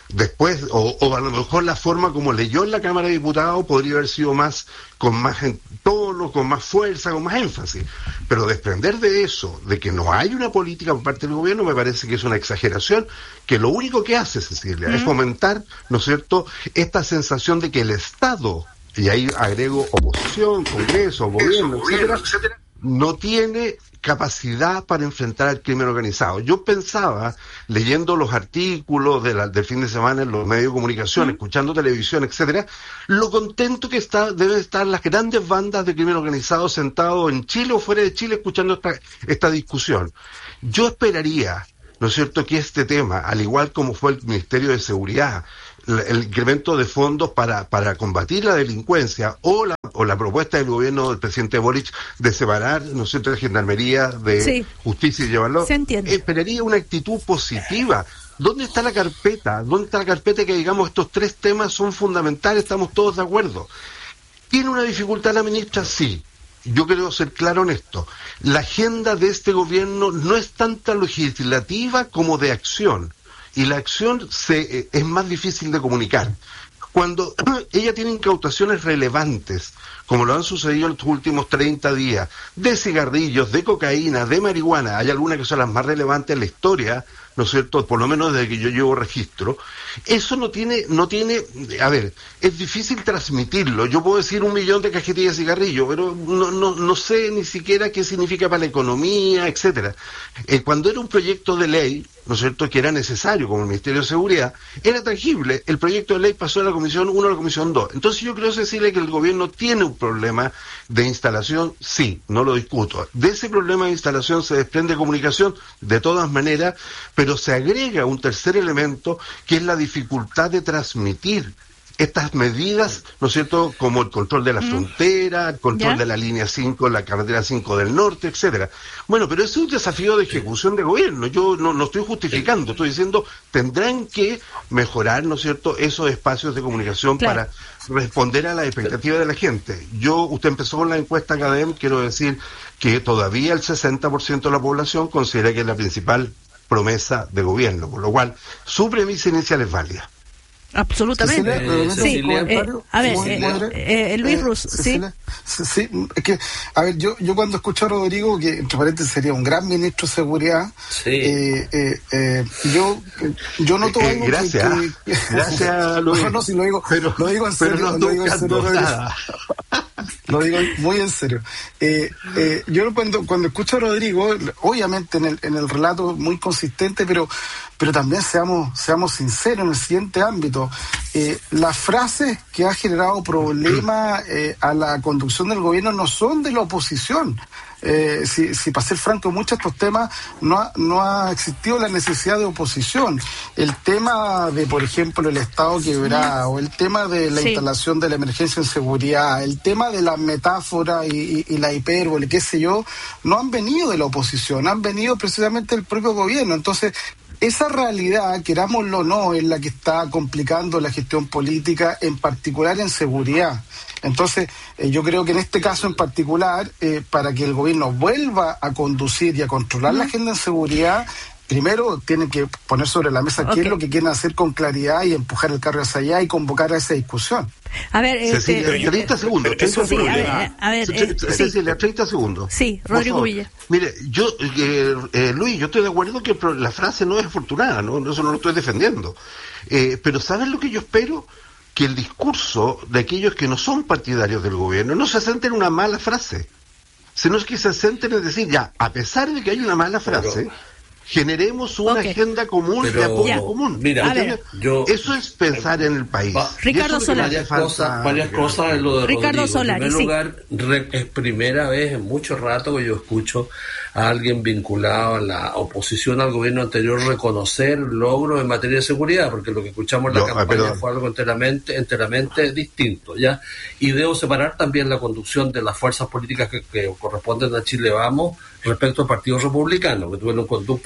Después, o, o a lo mejor la forma como leyó en la Cámara de Diputados podría haber sido más, con más tono, con más fuerza, con más énfasis. Pero desprender de eso, de que no hay una política por parte del gobierno, me parece que es una exageración, que lo único que hace, Cecilia, mm. es fomentar, ¿no es cierto?, esta sensación de que el Estado, y ahí agrego oposición, Congreso, gobierno, etcétera, etcétera, no tiene capacidad para enfrentar al crimen organizado. Yo pensaba, leyendo los artículos de la, del fin de semana en los medios de comunicación, mm. escuchando televisión, etcétera, lo contento que está, deben estar las grandes bandas de crimen organizado sentados en Chile o fuera de Chile escuchando esta, esta discusión. Yo esperaría, ¿no es cierto?, que este tema, al igual como fue el Ministerio de Seguridad, el incremento de fondos para, para combatir la delincuencia o la, o la propuesta del gobierno del presidente Boric de separar, ¿no es cierto?, la gendarmería de sí. justicia y llevarlo, esperaría una actitud positiva. ¿Dónde está la carpeta? ¿Dónde está la carpeta que digamos estos tres temas son fundamentales? Estamos todos de acuerdo. ¿Tiene una dificultad la ministra? Sí. Yo quiero ser claro en esto. La agenda de este gobierno no es tanta legislativa como de acción. Y la acción se, eh, es más difícil de comunicar. Cuando ella tiene incautaciones relevantes, como lo han sucedido en los últimos treinta días, de cigarrillos, de cocaína, de marihuana, hay algunas que son las más relevantes en la historia, ¿no es cierto?, por lo menos desde que yo llevo registro, eso no tiene, no tiene, a ver, es difícil transmitirlo. Yo puedo decir un millón de cajetillas de cigarrillos, pero no, no, no sé ni siquiera qué significa para la economía, etcétera. Eh, cuando era un proyecto de ley, ¿no es cierto?, que era necesario, como el Ministerio de Seguridad, era tangible. El proyecto de ley pasó de la Comisión uno a la Comisión dos. Entonces yo creo, Cecilia, que el gobierno tiene un problema de instalación, sí, no lo discuto. De ese problema de instalación se desprende comunicación, de todas maneras, pero se agrega un tercer elemento, que es la dificultad de transmitir estas medidas, ¿no es cierto?, como el control de la mm. frontera, el control ¿Ya? de la línea cinco, la carretera cinco del norte, etcétera. Bueno, pero es un desafío de ejecución de gobierno. Yo no, no estoy justificando, estoy diciendo, tendrán que mejorar, ¿no es cierto?, esos espacios de comunicación claro. para responder a las expectativas de la gente. Yo, usted empezó con la encuesta Academ, quiero decir que todavía el sesenta por ciento de la población considera que es la principal promesa de gobierno, por lo cual su premisa inicial es válida.
Absolutamente. Eh, sí, Cecilia, eh, a ver, eh, eh, Luis Rus, ¿sí?
Sí, es que, a ver, yo yo cuando escucho a Rodrigo, que entre paréntesis sería un gran ministro de seguridad, sí. eh, eh, eh, yo yo noto eh, algo
gracias,
que, que,
gracias, Luis.
No, no, si lo digo, pero, lo digo en serio,
pero no
lo digo en serio,
nada.
Lo digo muy en serio. Eh, eh, yo cuando cuando escucho a Rodrigo, obviamente en el en el relato muy consistente, pero pero también seamos seamos sinceros en el siguiente ámbito. Eh, las frases que ha generado problemas eh, a la conducción del gobierno no son de la oposición. Eh, si, si para ser franco, en muchos de estos temas no ha, no ha existido la necesidad de oposición. El tema de, por ejemplo, el Estado quebrado, el tema de la sí. instalación de la emergencia en seguridad, el tema de la metáfora y, y, y la hipérbole, qué sé yo, no han venido de la oposición, han venido precisamente del propio gobierno. Entonces, esa realidad, querámoslo o no, es la que está complicando la gestión política, en particular en seguridad. Entonces, eh, yo creo que en este caso en particular, eh, para que el gobierno vuelva a conducir y a controlar mm. la agenda en seguridad, primero tienen que poner sobre la mesa okay. qué es lo que quieren hacer con claridad y empujar el carro hacia allá y convocar a esa discusión.
A ver, este,
Cecilia, treinta segundos. treinta
sí,
segundos.
A ver, a ver eh,
Cecilia,
sí.
treinta segundos.
Sí, Rodrigo Villa.
Mire, yo, eh, eh, Luis, yo estoy de acuerdo que la frase no es afortunada, ¿no? Eso no lo estoy defendiendo. Eh, pero ¿sabes lo que yo espero? Que el discurso de aquellos que no son partidarios del gobierno no se centre en una mala frase, sino que se centren en decir, ya, a pesar de que hay una mala frase, pero, generemos una okay. agenda común pero, de apoyo ya. común.
Mira, yo,
eso es pensar en el país.
Va, Ricardo Solari.
Varias cosas, varias cosas en lo de
Ricardo
Rodrigo.
Solari,
en primer
sí.
lugar, re, es primera vez en mucho rato que yo escucho a alguien vinculado a la oposición al gobierno anterior reconocer logros en materia de seguridad, porque lo que escuchamos en la no, campaña perdón. fue algo enteramente enteramente distinto, ¿ya? Y debo separar también la conducción de las fuerzas políticas que, que corresponden a Chile Vamos respecto al Partido Republicano, que tuvieron conductas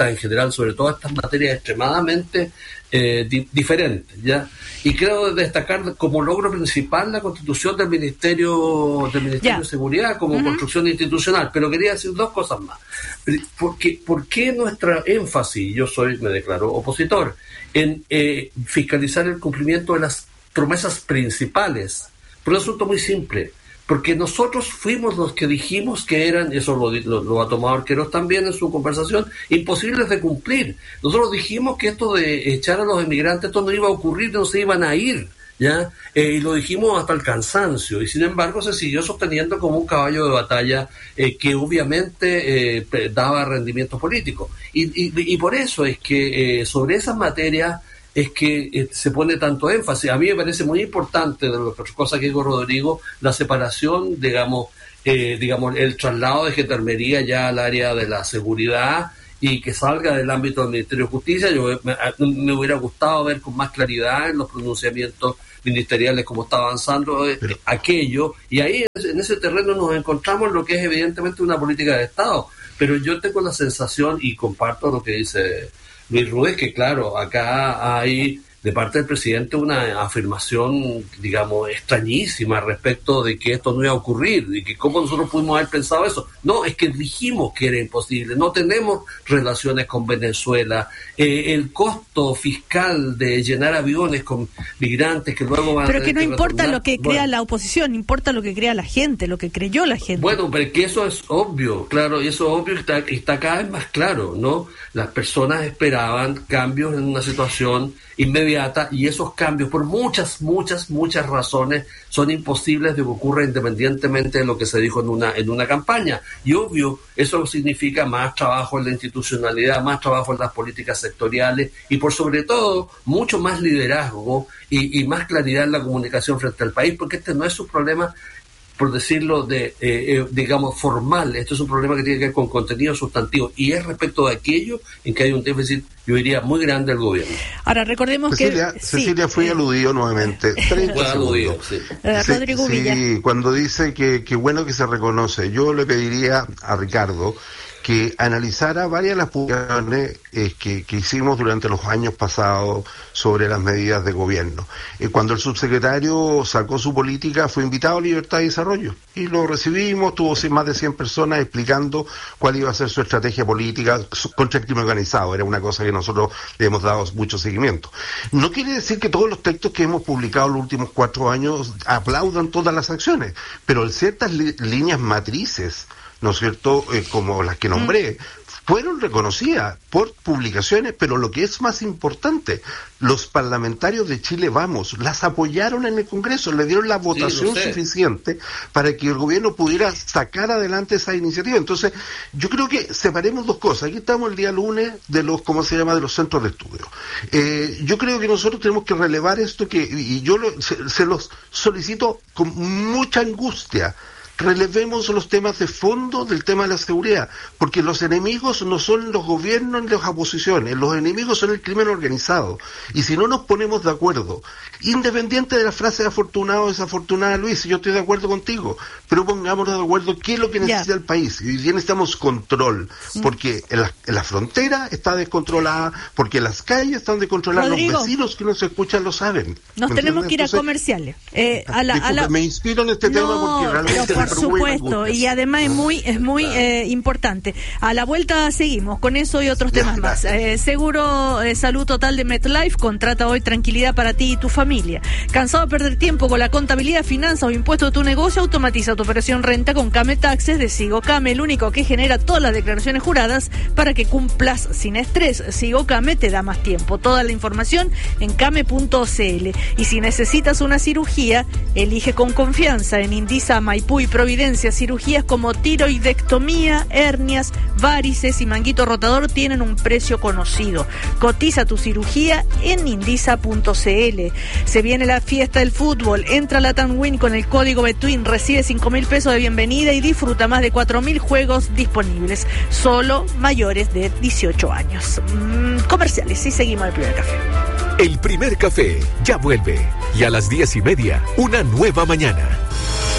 políticas en general, sobre todo estas materias extremadamente eh, di- diferentes, ¿ya? Y creo destacar como logro principal la constitución del Ministerio del Ministerio
Ya.
de Seguridad como uh-huh. construcción institucional, pero quería decir dos cosas más. ¿Por qué, por qué nuestra énfasis, yo soy, me declaro opositor, en eh, fiscalizar el cumplimiento de las promesas principales? Por un asunto muy simple. Porque nosotros fuimos los que dijimos que eran, eso lo, lo, lo ha tomado Arqueros también en su conversación, imposibles de cumplir. Nosotros dijimos que esto de echar a los emigrantes, esto no iba a ocurrir, no se iban a ir, ¿ya? Eh, y lo dijimos hasta el cansancio, y sin embargo se siguió sosteniendo como un caballo de batalla eh, que obviamente eh, daba rendimiento político. Y, y, y por eso es que eh, sobre esas materias es que eh, se pone tanto énfasis. A mí me parece muy importante, de las cosas que dijo Rodrigo, la separación, digamos, eh, digamos, el traslado de Gendarmería ya al área de la seguridad y que salga del ámbito del Ministerio de Justicia. Yo me, me hubiera gustado ver con más claridad en los pronunciamientos ministeriales cómo está avanzando eh, aquello, y ahí en ese terreno nos encontramos lo que es evidentemente una política de Estado. Pero yo tengo la sensación, y comparto lo que dice Luis Ruiz, que claro, acá hay de parte del presidente una afirmación, digamos, extrañísima respecto de que esto no iba a ocurrir, y que cómo nosotros pudimos haber pensado eso. No, es que dijimos que era imposible, no tenemos relaciones con Venezuela, eh, el costo fiscal de llenar aviones con migrantes que luego van
pero
a
que no
que
importa
retornar.
Lo que crea bueno. La oposición, importa lo que crea la gente, lo que creyó la gente.
Bueno, pero que eso es obvio, claro, y eso es obvio, está, está cada vez más claro, ¿no? Las personas esperaban cambios en una situación inmediata, y esos cambios, por muchas, muchas, muchas razones, son imposibles de que ocurra independientemente de lo que se dijo en una en una campaña. Y obvio, eso significa más trabajo en la institucionalidad, más trabajo en las políticas sectoriales, y por sobre todo, mucho más liderazgo y, y más claridad en la comunicación frente al país, porque este no es un problema, por decirlo de eh, eh, digamos formal, esto es un problema que tiene que ver con contenido sustantivo, y es respecto de aquello en que hay un déficit, yo diría, muy grande del gobierno.
Ahora recordemos
Cecilia,
que
Cecilia
sí.
fue aludido nuevamente.
Fue aludido, sí.
Uh,
sí,
Rodrigo
sí,
Villa.
Cuando dice que, que bueno que se reconoce, yo le pediría a Ricardo que analizara varias de las publicaciones eh, que, que hicimos durante los años pasados sobre las medidas de gobierno. Eh, cuando el subsecretario sacó su política, fue invitado a Libertad y Desarrollo, y lo recibimos, tuvo más de cien personas explicando cuál iba a ser su estrategia política contra el crimen organizado. Era una cosa que nosotros le hemos dado mucho seguimiento. No quiere decir que todos los textos que hemos publicado en los últimos cuatro años aplaudan todas las acciones, pero en ciertas li- líneas matrices, ¿no es cierto?, eh, como las que nombré, fueron reconocidas por publicaciones, pero lo que es más importante, los parlamentarios de Chile Vamos las apoyaron en el Congreso, le dieron la votación
sí,
suficiente para que el gobierno pudiera sacar adelante esa iniciativa. Entonces, yo creo que separemos dos cosas. Aquí estamos el día lunes de los, ¿cómo se llama?, de los centros de estudio. Eh, yo creo que nosotros tenemos que relevar esto, que y yo lo, se, se los solicito con mucha angustia. Relevemos los temas de fondo del tema de la seguridad, porque los enemigos no son los gobiernos ni las oposiciones, los enemigos son el crimen organizado, y si no nos ponemos de acuerdo, independiente de la frase de afortunado o desafortunada, Luis, yo estoy de acuerdo contigo, pero pongámonos de acuerdo qué es lo que necesita yeah. el país, y hoy día necesitamos control, mm. porque en la, en la frontera está descontrolada, porque las calles están descontroladas, Rodrigo, los vecinos que nos escuchan lo saben.
Nos tenemos que ir
Entonces,
a comerciales. Eh, a la,
disculpe,
a la...
Me inspiro en este no, tema porque realmente...
Por supuesto, y además es muy es muy eh, importante. A la vuelta seguimos con eso y otros temas más. Eh, seguro eh, Salud Total de MetLife contrata hoy tranquilidad para ti y tu familia. ¿Cansado de perder tiempo con la contabilidad, finanzas o impuestos de tu negocio? Automatiza tu operación renta con Came Taxes de Sigo Came, el único que genera todas las declaraciones juradas para que cumplas sin estrés. Sigo Came te da más tiempo. Toda la información en came punto c l. Y si necesitas una cirugía, elige con confianza en Indisa, Maipú y Providencia. Cirugías como tiroidectomía, hernias, varices y manguito rotador tienen un precio conocido. Cotiza tu cirugía en indisa punto c l. Se viene la fiesta del fútbol. Entra a la Tanwin con el código Betwin, recibe cinco mil pesos de bienvenida y disfruta más de cuatro mil juegos disponibles. Solo mayores de dieciocho años. Mm, comerciales, y seguimos el primer café.
El primer café ya vuelve. Y a las diez y media, una nueva mañana.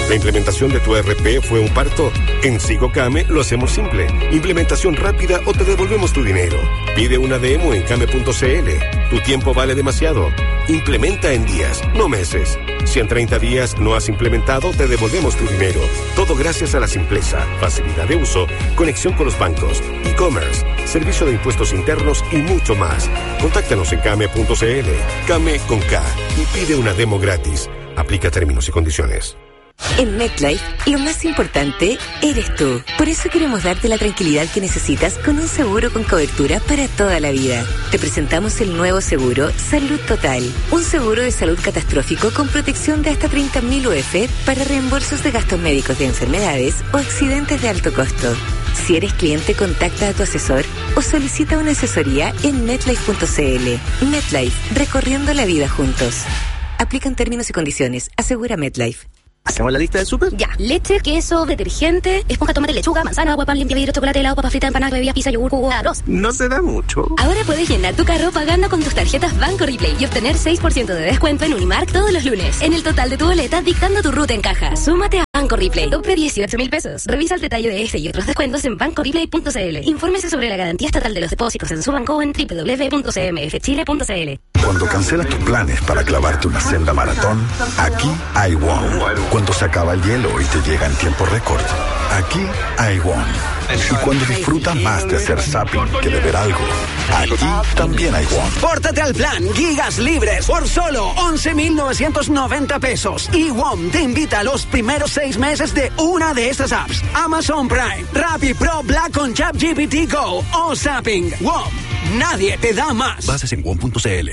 ¿La implementación de tu E R P fue un parto? En SigoCame lo hacemos simple. Implementación rápida o te devolvemos tu dinero. Pide una demo en came punto cl. Tu tiempo vale demasiado. Implementa en días, no meses. Si en treinta días no has implementado, te devolvemos tu dinero. Todo gracias a la simpleza, facilidad de uso, conexión con los bancos, e-commerce, servicio de impuestos internos y mucho más. Contáctanos en came punto cl. Came con K y pide una demo gratis. Aplica términos y condiciones.
En MetLife, lo más importante eres tú. Por eso queremos darte la tranquilidad que necesitas con un seguro con cobertura para toda la vida. Te presentamos el nuevo seguro Salud Total. Un seguro de salud catastrófico con protección de hasta treinta mil U F para reembolsos de gastos médicos de enfermedades o accidentes de alto costo. Si eres cliente, contacta a tu asesor o solicita una asesoría en metlife punto cl. MetLife, recorriendo la vida juntos. Aplican términos y condiciones. Asegura MetLife.
¿Hacemos la lista del súper?
Ya. Leche, queso, detergente, esponja, tomate, lechuga, manzana, agua, pan, limpia vidrio, chocolate, helado, papa frita, empanada, bebida, pizza, yogur, jugo, arroz.
No se da mucho.
Ahora puedes llenar tu carro pagando con tus tarjetas Banco Replay y obtener seis por ciento de descuento en Unimark todos los lunes. En el total de tu boleta, dictando tu ruta en caja. Súmate a Banco Replay. Tope dieciocho mil pesos. Revisa el detalle de este y otros descuentos en banco replay punto cl. Infórmese sobre la garantía estatal de los depósitos en su banco o en doble u doble u doble u punto c m f chile punto c l.
Cuando cancelas tus planes para clavarte una senda maratón, aquí hay WOM. Cuando se acaba el hielo y te llega en tiempo récord, aquí hay WOM. Y cuando disfrutas más de hacer zapping que de ver algo, aquí también hay WOM.
Pórtate al plan Gigas Libres por solo once mil novecientos noventa pesos. Y WOM te invita a los primeros seis meses de una de estas apps: Amazon Prime, Rappi Pro Black con ChatGPT Go o Zapping. WOM, nadie te da más.
Bases en wom punto cl.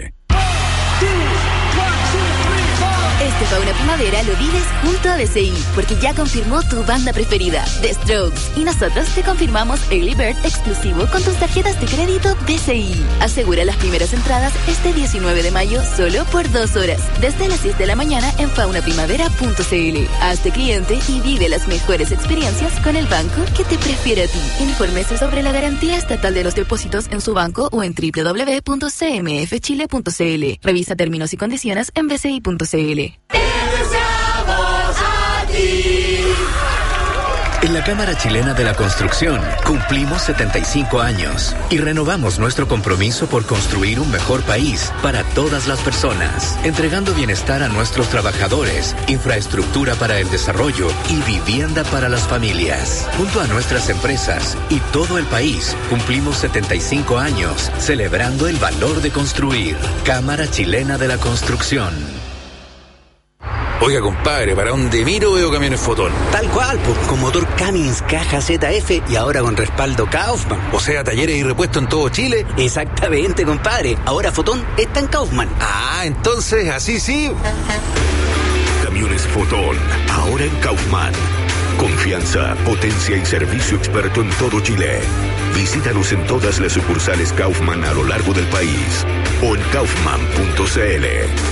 Este Fauna Primavera lo vives junto a D C I, porque ya confirmó tu banda preferida, The Strokes. Y nosotros te confirmamos Early Bird exclusivo con tus tarjetas de crédito D C I. Asegura las primeras entradas este diecinueve de mayo solo por dos horas, desde las seis de la mañana en fauna primavera punto cl. Hazte cliente y vive las mejores experiencias con el banco que te prefiere a ti. Infórmese sobre la garantía estatal de los depósitos en su banco o en doble u doble u doble u punto c m f chile punto cl. Revisa términos y condiciones en b c i punto cl.
En la Cámara Chilena de la Construcción cumplimos setenta y cinco años y renovamos nuestro compromiso por construir un mejor país para todas las personas, entregando bienestar a nuestros trabajadores, infraestructura para el desarrollo y vivienda para las familias. Junto a nuestras empresas y todo el país, cumplimos setenta y cinco años celebrando el valor de construir. Cámara Chilena de la Construcción.
Oiga, compadre, para donde miro veo camiones Fotón.
Tal cual, pues, con motor Cummins, caja Z F y ahora con respaldo Kaufman.
O sea, talleres y repuestos en todo Chile.
Exactamente, compadre. Ahora Fotón está en Kaufman.
Ah, entonces, así sí.
Camiones Fotón, ahora en Kaufman. Confianza, potencia y servicio experto en todo Chile. Visítanos en todas las sucursales Kaufman a lo largo del país o en kaufman punto cl.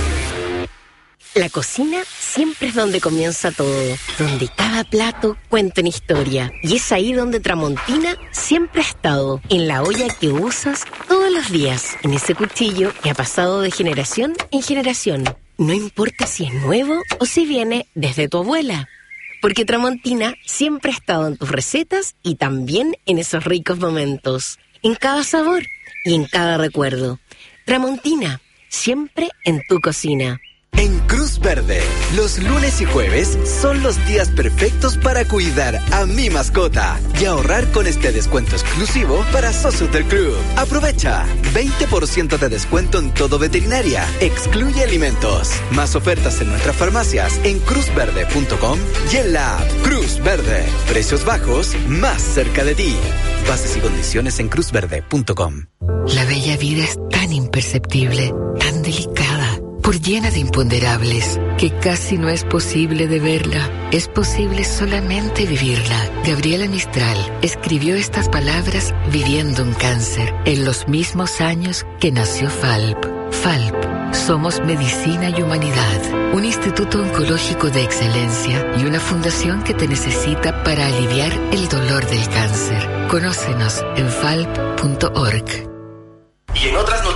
La cocina siempre es donde comienza todo, donde cada plato cuenta una historia. Y es ahí donde Tramontina siempre ha estado, en la olla que usas todos los días, en ese cuchillo que ha pasado de generación en generación. No importa si es nuevo o si viene desde tu abuela, porque Tramontina siempre ha estado en tus recetas y también en esos ricos momentos, en cada sabor y en cada recuerdo. Tramontina, siempre en tu cocina.
En Cruz Verde, los lunes y jueves son los días perfectos para cuidar a mi mascota y ahorrar con este descuento exclusivo para socios del club. Aprovecha veinte por ciento de descuento en todo veterinaria, excluye alimentos. Más ofertas en nuestras farmacias en cruz verde punto com y en la app Cruz Verde. Precios bajos más cerca de ti. Bases y condiciones en cruz verde punto com.
La bella vida es tan imperceptible, tan delicada, por llena de imponderables, que casi no es posible de verla. Es posible solamente vivirla. Gabriela Mistral escribió estas palabras viviendo un cáncer, en los mismos años que nació Falp. Falp, somos medicina y humanidad, un instituto oncológico de excelencia y una fundación que te necesita para aliviar el dolor del cáncer. Conócenos en falp punto org.
Y en otras noticias,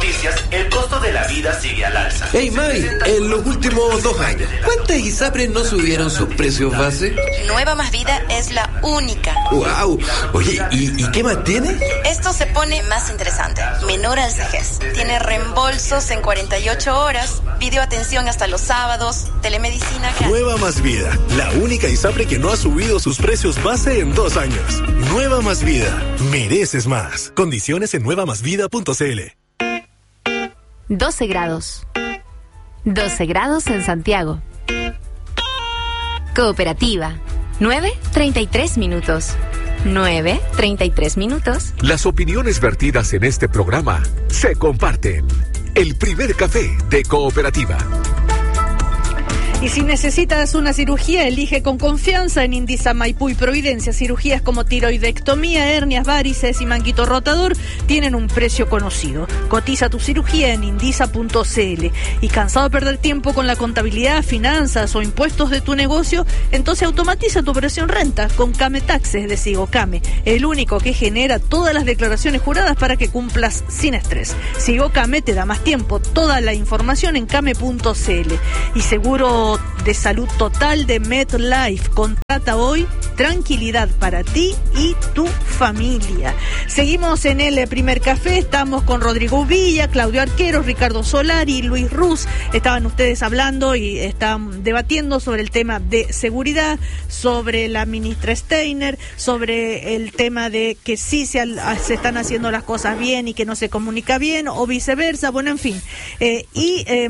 el costo de la vida sigue al alza.
Hey May, en los últimos dos años, ¿cuántas ISAPRES no subieron sus precios base?
Nueva Más Vida es la única.
¡Wow! Oye, ¿y, y qué más tiene?
Esto se pone más interesante. Menor al vejez. Tiene reembolsos en cuarenta y ocho horas, videoatención hasta los sábados, telemedicina gratis.
Nueva Más Vida, la única ISAPRE que no ha subido sus precios base en dos años. Nueva Más Vida, mereces más. Condiciones en nueva más vida punto c l.
doce grados. doce grados en Santiago. Cooperativa. nueve treinta y tres minutos. nueve treinta y tres minutos.
Las opiniones vertidas en este programa se comparten. El primer café de Cooperativa.
Y si necesitas una cirugía, elige con confianza en Indisa Maipú y Providencia. Cirugías como tiroidectomía, hernias, varices y manguito rotador tienen un precio conocido. Cotiza tu cirugía en indisa punto c l. ¿Y cansado de perder tiempo con la contabilidad, finanzas o impuestos de tu negocio? Entonces automatiza tu operación renta con Came Taxes de Sigocame, el único que genera todas las declaraciones juradas para que cumplas sin estrés. Sigocame te da más tiempo. Toda la información en came punto c l. Y seguro de salud total de MetLife. Contrata hoy tranquilidad para ti y tu familia. Seguimos en el primer café. Estamos con Rodrigo Villa, Claudio Arquero, Ricardo Solari, Luis Ruz. Estaban ustedes hablando y están debatiendo sobre el tema de seguridad, sobre la ministra Steiner, sobre el tema de que sí se, se están haciendo las cosas bien y que no se comunica bien o viceversa. Bueno, en fin. Eh, y eh,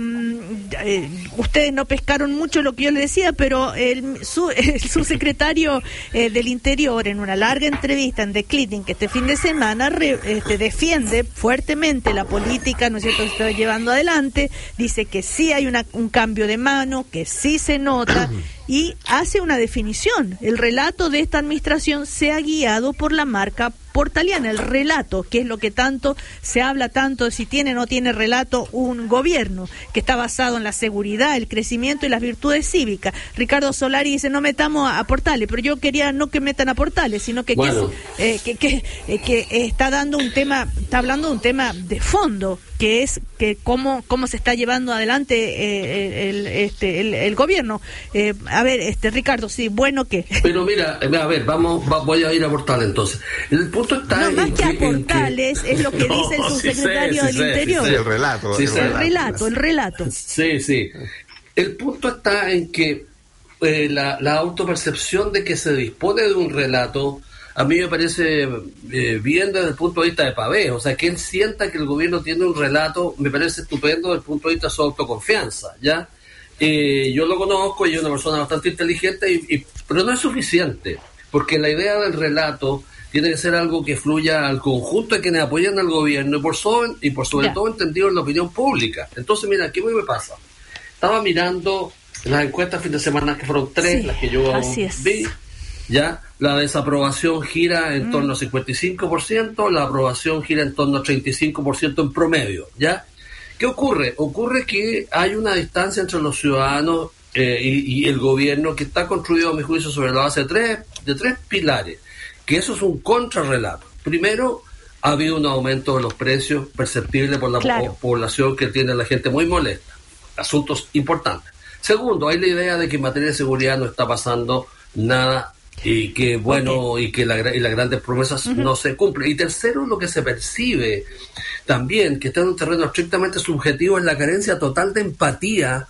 eh, ustedes no pescaron mucho lo que yo le decía, pero el, su, el subsecretario eh, del Interior, en una larga entrevista en The Clinic este fin de semana, re, este, defiende fuertemente la política, ¿no es cierto?, que se está llevando adelante. Dice que sí hay una, un cambio de mano, que sí se nota, y hace una definición. El relato de esta administración se ha guiado por la marca portaliana, el relato, que es lo que tanto se habla tanto de si tiene o no tiene relato un gobierno, que está basado en la seguridad, el crecimiento y las virtudes cívicas. Ricardo Solari dice, no metamos a, a Portales, pero yo quería no que metan a Portales, sino que, bueno. que, eh, que, que, eh, que está dando un tema, está hablando de un tema de fondo, que es que cómo cómo se está llevando adelante eh, el, este el, el gobierno. Eh, a ver, este Ricardo, sí, bueno que.
Pero mira, a ver, vamos, va, voy a ir a Portales entonces. El punto está
no,
en
más que,
que
a Portales que... es lo que no, dice el subsecretario sí sé, sí del sé, Interior.
Sí, el relato,
sí,
el,
sí,
relato.
el relato, el relato.
Sí, sí. El punto está en que eh, la, la autopercepción de que se dispone de un relato, a mí me parece eh, bien desde el punto de vista de Pavés. O sea, que él sienta que el gobierno tiene un relato, me parece estupendo desde el punto de vista de su autoconfianza, ¿ya? Eh, yo lo conozco y es una persona bastante inteligente, y, y, pero no es suficiente, porque la idea del relato tiene que ser algo que fluya al conjunto de quienes apoyan al gobierno y por sobre, y por sobre yeah. todo entendido en la opinión pública. Entonces, mira, ¿qué me pasa? Estaba mirando las encuestas fin de semana, que fueron tres, sí, las que yo vi, ¿ya? La desaprobación gira en mm. torno al cincuenta y cinco por ciento, la aprobación gira en torno al treinta y cinco por ciento en promedio, ¿ya? ¿Qué ocurre? Ocurre que hay una distancia entre los ciudadanos eh, y, y el gobierno que está construido, a mi juicio, sobre la base de tres, de tres pilares, que eso es un contrarrelato. Primero, ha habido un aumento de los precios perceptible por la claro. po- población, que tiene la gente muy molesta. Asuntos importantes. Segundo, hay la idea de que en materia de seguridad no está pasando nada y que bueno okay. y que la, y las grandes promesas uh-huh. no se cumplen. Y tercero, lo que se percibe también, que está en un terreno estrictamente subjetivo, es la carencia total de empatía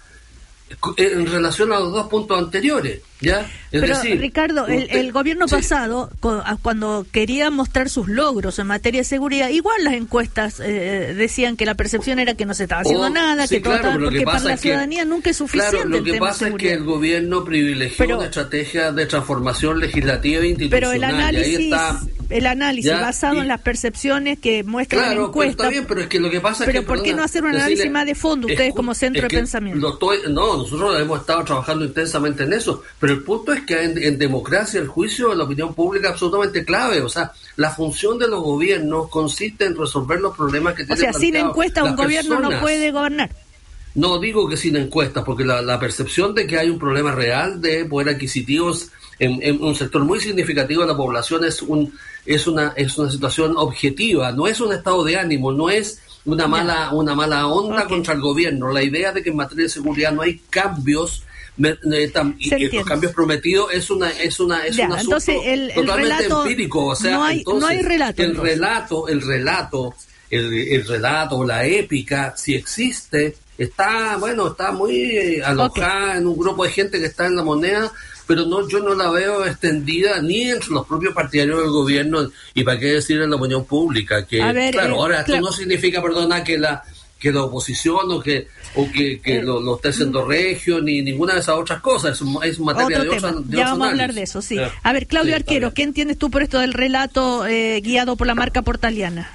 en relación a los dos puntos anteriores, ¿ya? Es
Pero
decir,
Ricardo,
usted,
el, el gobierno
sí.
pasado, cuando quería mostrar sus logros en materia de seguridad, igual las encuestas eh, decían que la percepción era que no se estaba haciendo oh, nada,
sí,
que todo
claro,
estaba, porque para la ciudadanía
que,
nunca es suficiente.
Claro, lo que
el tema
pasa es que el gobierno privilegió pero, una estrategia de transformación legislativa e institucional.
Pero el análisis,
y ahí está,
el análisis
ya,
basado
y,
en las percepciones que muestran
claro,
la encuesta.
Pero está bien, pero es que lo que pasa es
pero
que...
¿por qué no hacer un análisis decirle, más de fondo, ustedes
es,
como centro
es
de pensamiento?
Lo estoy, no, nosotros hemos estado trabajando intensamente en eso, pero el punto es que en, en democracia el juicio de la opinión pública es absolutamente clave. O sea, la función de los gobiernos consiste en resolver los problemas que tienen.
O sea, sin encuesta un gobierno no puede gobernar.
No digo que sin encuestas, porque la, la percepción de que hay un problema real de poder adquisitivos en, en un sector muy significativo de la población es un es una es una situación objetiva, no es un estado de ánimo, no es una mala, una mala onda okay. contra el gobierno. La idea de que en materia de seguridad no hay cambios Me, me, tam, y que los cambios prometidos es una es una es
ya,
un asunto
entonces el, el
totalmente
relato,
empírico, o sea,
no hay,
entonces,
no hay relato,
el
entonces.
relato el relato el, el relato la épica si existe está bueno está muy alojada okay. en un grupo de gente que está en la moneda, pero no yo no la veo extendida ni entre los propios partidarios del gobierno y para qué decir en la opinión pública que ver, claro eh, ahora esto claro. no significa perdona que la que la oposición o que o que, que eh, lo, lo esté haciendo regio ni ninguna de esas otras cosas, es, es materia de otra, de
ya vamos a hablar de eso, sí. Eh, a ver, Claudio sí, Arquero, ¿qué entiendes tú por esto del relato eh, guiado por la marca portaliana?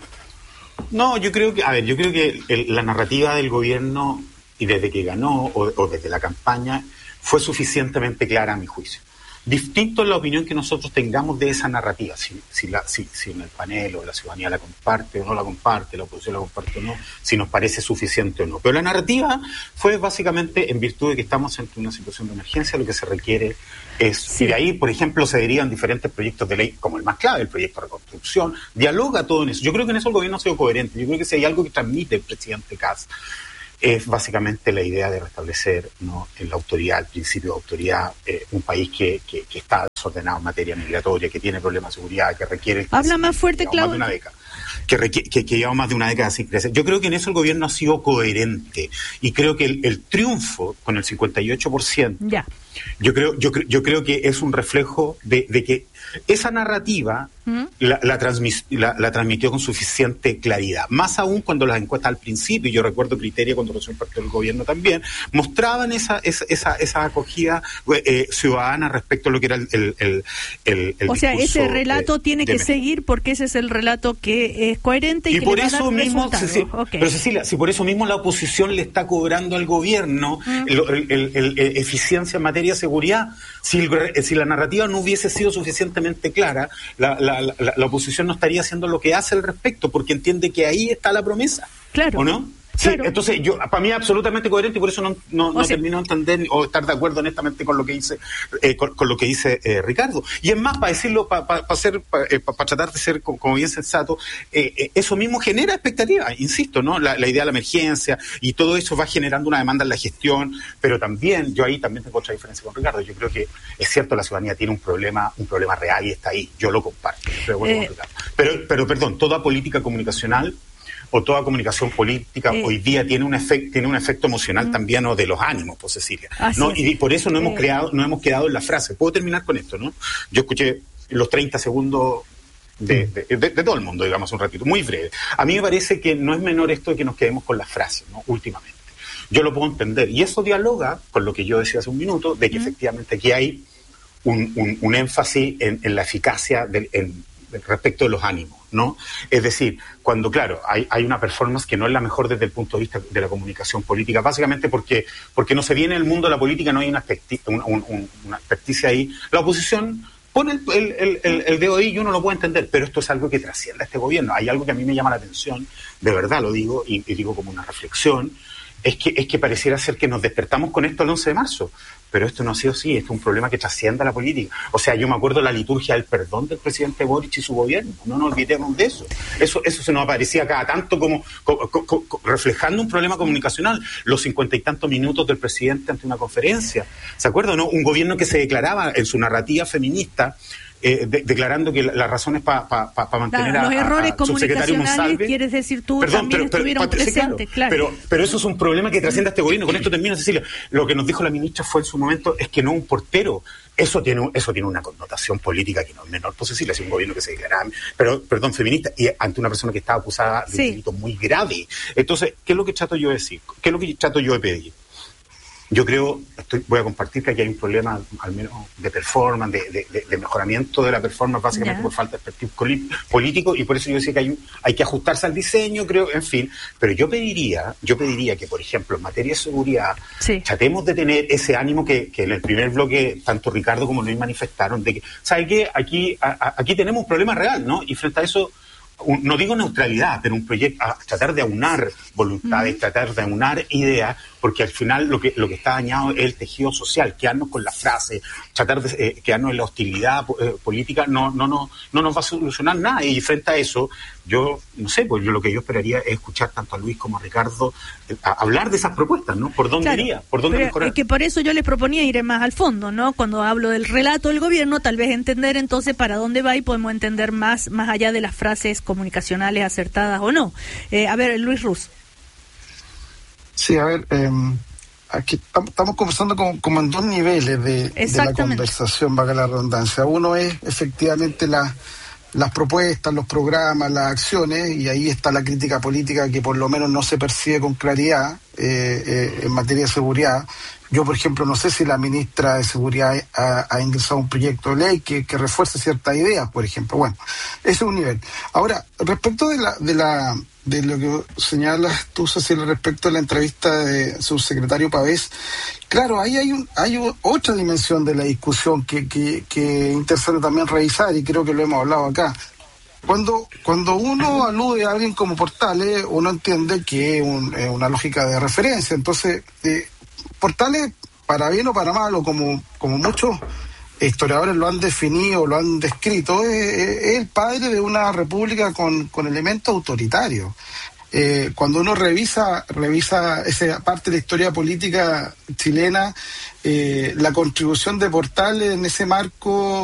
No, yo creo que, a ver, yo creo que el, la narrativa del gobierno y desde que ganó o, o desde la campaña fue suficientemente clara a mi juicio. Distinto es la opinión que nosotros tengamos de esa narrativa, si, si, la, si, si en el panel o la ciudadanía la comparte o no la comparte, la oposición la comparte o no, si nos parece suficiente o no. Pero la narrativa fue básicamente en virtud de que estamos ante una situación de emergencia, lo que se requiere es, sí. y de ahí, por ejemplo, se derivan diferentes proyectos de ley, como el más clave, el proyecto de reconstrucción, dialoga todo en eso. Yo creo que en eso el gobierno ha sido coherente, yo creo que si hay algo que transmite el presidente Kast, es básicamente la idea de restablecer, ¿no?, en la autoridad, el principio de autoridad, eh, un país que, que, que está desordenado en materia migratoria, que tiene problemas de seguridad, que requiere...
Habla más fuerte, Claudio.
Más de una década, que, requiere, que, que lleva más de una década sin crecer. Yo creo que en eso el gobierno ha sido coherente y creo que el, el triunfo con el cincuenta y ocho por ciento,
ya.
yo creo yo, yo creo que es un reflejo de, de que esa narrativa ¿Mm? la, la, transmis, la, la transmitió con suficiente claridad. Más aún cuando las encuestas al principio, yo recuerdo Criteria cuando recién partió el gobierno también, mostraban esa esa esa, esa acogida eh, ciudadana respecto a lo que era el, el, el, el, el
O sea, ese relato
de,
tiene
de
que
México.
Seguir porque ese es el relato que es coherente y,
y
que
por
le va
eso
a dar
mismo, Ceci,
okay.
Pero Cecilia, si por eso mismo la oposición le está cobrando al gobierno ¿Mm? el, el, el, el, el eficiencia en materia de seguridad, si, el, si la narrativa no hubiese sido suficientemente clara, la, la, la, la oposición no estaría haciendo lo que hace al respecto, porque entiende que ahí está la promesa.
Claro.
¿O no? Sí, claro. Entonces, yo para mí es absolutamente coherente y por eso no, no, no termino de entender o estar de acuerdo honestamente con lo que dice eh, con, con lo que dice eh, Ricardo. Y es más, para decirlo, para pa, pa hacer, para eh, pa, pa tratar de ser como, como bien sensato, eh, eh, eso mismo genera expectativas, insisto, ¿no? La, la idea de la emergencia y todo eso va generando una demanda en la gestión, pero también, yo ahí también tengo otra diferencia con Ricardo. Yo creo que es cierto, la ciudadanía tiene un problema, un problema real y está ahí. Yo lo comparto. Pero, eh, pero, pero perdón, toda política comunicacional o toda comunicación política eh, hoy día tiene un efecto tiene un efecto emocional mm. también, o de los ánimos, pues, Cecilia. ¿No? Y por eso no hemos eh, creado no hemos quedado en la frase. Puedo terminar con esto, ¿no? Yo escuché los treinta segundos de, de, de, de todo el mundo, digamos, un ratito, muy breve. A mí me parece que no es menor esto de que nos quedemos con las frases, ¿no? Últimamente. Yo lo puedo entender. Y eso dialoga con lo que yo decía hace un minuto, de que mm. efectivamente aquí hay un, un, un énfasis en, en la eficacia del, en, respecto de los ánimos, ¿no? Es decir, cuando, claro, hay, hay una performance que no es la mejor desde el punto de vista de la comunicación política, básicamente porque porque no se viene en el mundo de la política, no hay una, un, un, una experticia ahí. La oposición pone el, el, el, el dedo ahí y uno lo puede entender, pero esto es algo que trasciende a este gobierno. Hay algo que a mí me llama la atención, de verdad lo digo, y, y digo como una reflexión, es que, es que pareciera ser que nos despertamos con esto el once de marzo. Pero esto no ha sido así, esto es un problema que trasciende a la política. O sea, yo me acuerdo de la liturgia del perdón del presidente Boric y su gobierno, no nos olvidemos de eso. Eso eso se nos aparecía cada tanto como, como, como, como reflejando un problema comunicacional, los cincuenta y tantos minutos del presidente ante una conferencia. ¿Se acuerdan, no? Un gobierno que se declaraba en su narrativa feminista, Eh, de, declarando que las la razones para pa, pa, pa mantener
la, los
a,
errores
a, a subsecretario Monsalve,
quieres decir tú
perdón,
también
pero,
estuvieron
pero,
presentes,
sí, claro,
claro.
Pero, pero eso es un problema que trasciende a este gobierno. Con esto termino, Cecilia. Lo que nos dijo la ministra fue en su momento es que no un portero. Eso tiene eso tiene una connotación política que no es menor, pues, Cecilia, es un gobierno que se declaraba, pero, perdón, feminista, y ante una persona que estaba acusada de sí. un delito muy grave. Entonces, ¿qué es lo que trato yo de decir? ¿Qué es lo que trato yo de pedir? Yo creo, estoy, voy a compartir que aquí hay un problema, al menos de performance, de, de, de mejoramiento de la performance, básicamente yeah. por falta de expertise político, y por eso yo decía que hay, hay que ajustarse al diseño, creo, en fin. Pero yo pediría, yo pediría que, por ejemplo, en materia de seguridad, sí. tratemos de tener ese ánimo que, que en el primer bloque tanto Ricardo como Luis manifestaron, de que, ¿sabe qué? Aquí, a, aquí tenemos un problema real, ¿no? Y frente a eso, un, no digo neutralidad, pero un proyecto, a tratar de aunar voluntades, mm. tratar de aunar ideas, porque al final lo que lo que está dañado es el tejido social. Quedarnos con la frase, tratar de eh, quedarnos en la hostilidad eh, política no no no no nos va a solucionar nada. Y frente a eso, yo no sé, pues yo lo que yo esperaría es escuchar tanto a Luis como a Ricardo eh, a hablar de esas propuestas, ¿no? ¿Por dónde
claro,
iría? ¿Por dónde
pero
mejorar?
Es que por eso yo les proponía ir más al fondo, ¿no? Cuando hablo del relato del gobierno, tal vez entender entonces para dónde va y podemos entender más más allá de las frases comunicacionales acertadas o no. Eh, a ver, Luis Ruz.
Sí, a ver, eh, aquí estamos conversando como, como en dos niveles de, de la conversación, valga la redundancia. Uno es efectivamente la, las propuestas, los programas, las acciones, y ahí está la crítica política que por lo menos no se percibe con claridad eh, eh, en materia de seguridad. Yo, por ejemplo, no sé si la ministra de Seguridad ha, ha ingresado un proyecto de ley que, que refuerce ciertas ideas, por ejemplo. Bueno, ese es un nivel. Ahora, respecto de la de la de lo que señalas tú, Cecilia, respecto a la entrevista de subsecretario Pavés, claro, ahí hay un, hay un, otra dimensión de la discusión que, que, que interesa también revisar, y creo que lo hemos hablado acá. Cuando cuando uno alude a alguien como Portales, uno entiende que es un, es una lógica de referencia. Entonces, eh, Portales, para bien o para mal, o como, como muchos historiadores lo han definido, lo han descrito, es, es el padre de una república con, con elementos autoritarios. Eh, cuando uno revisa revisa esa parte de la historia política chilena, eh, la contribución de Portales en ese marco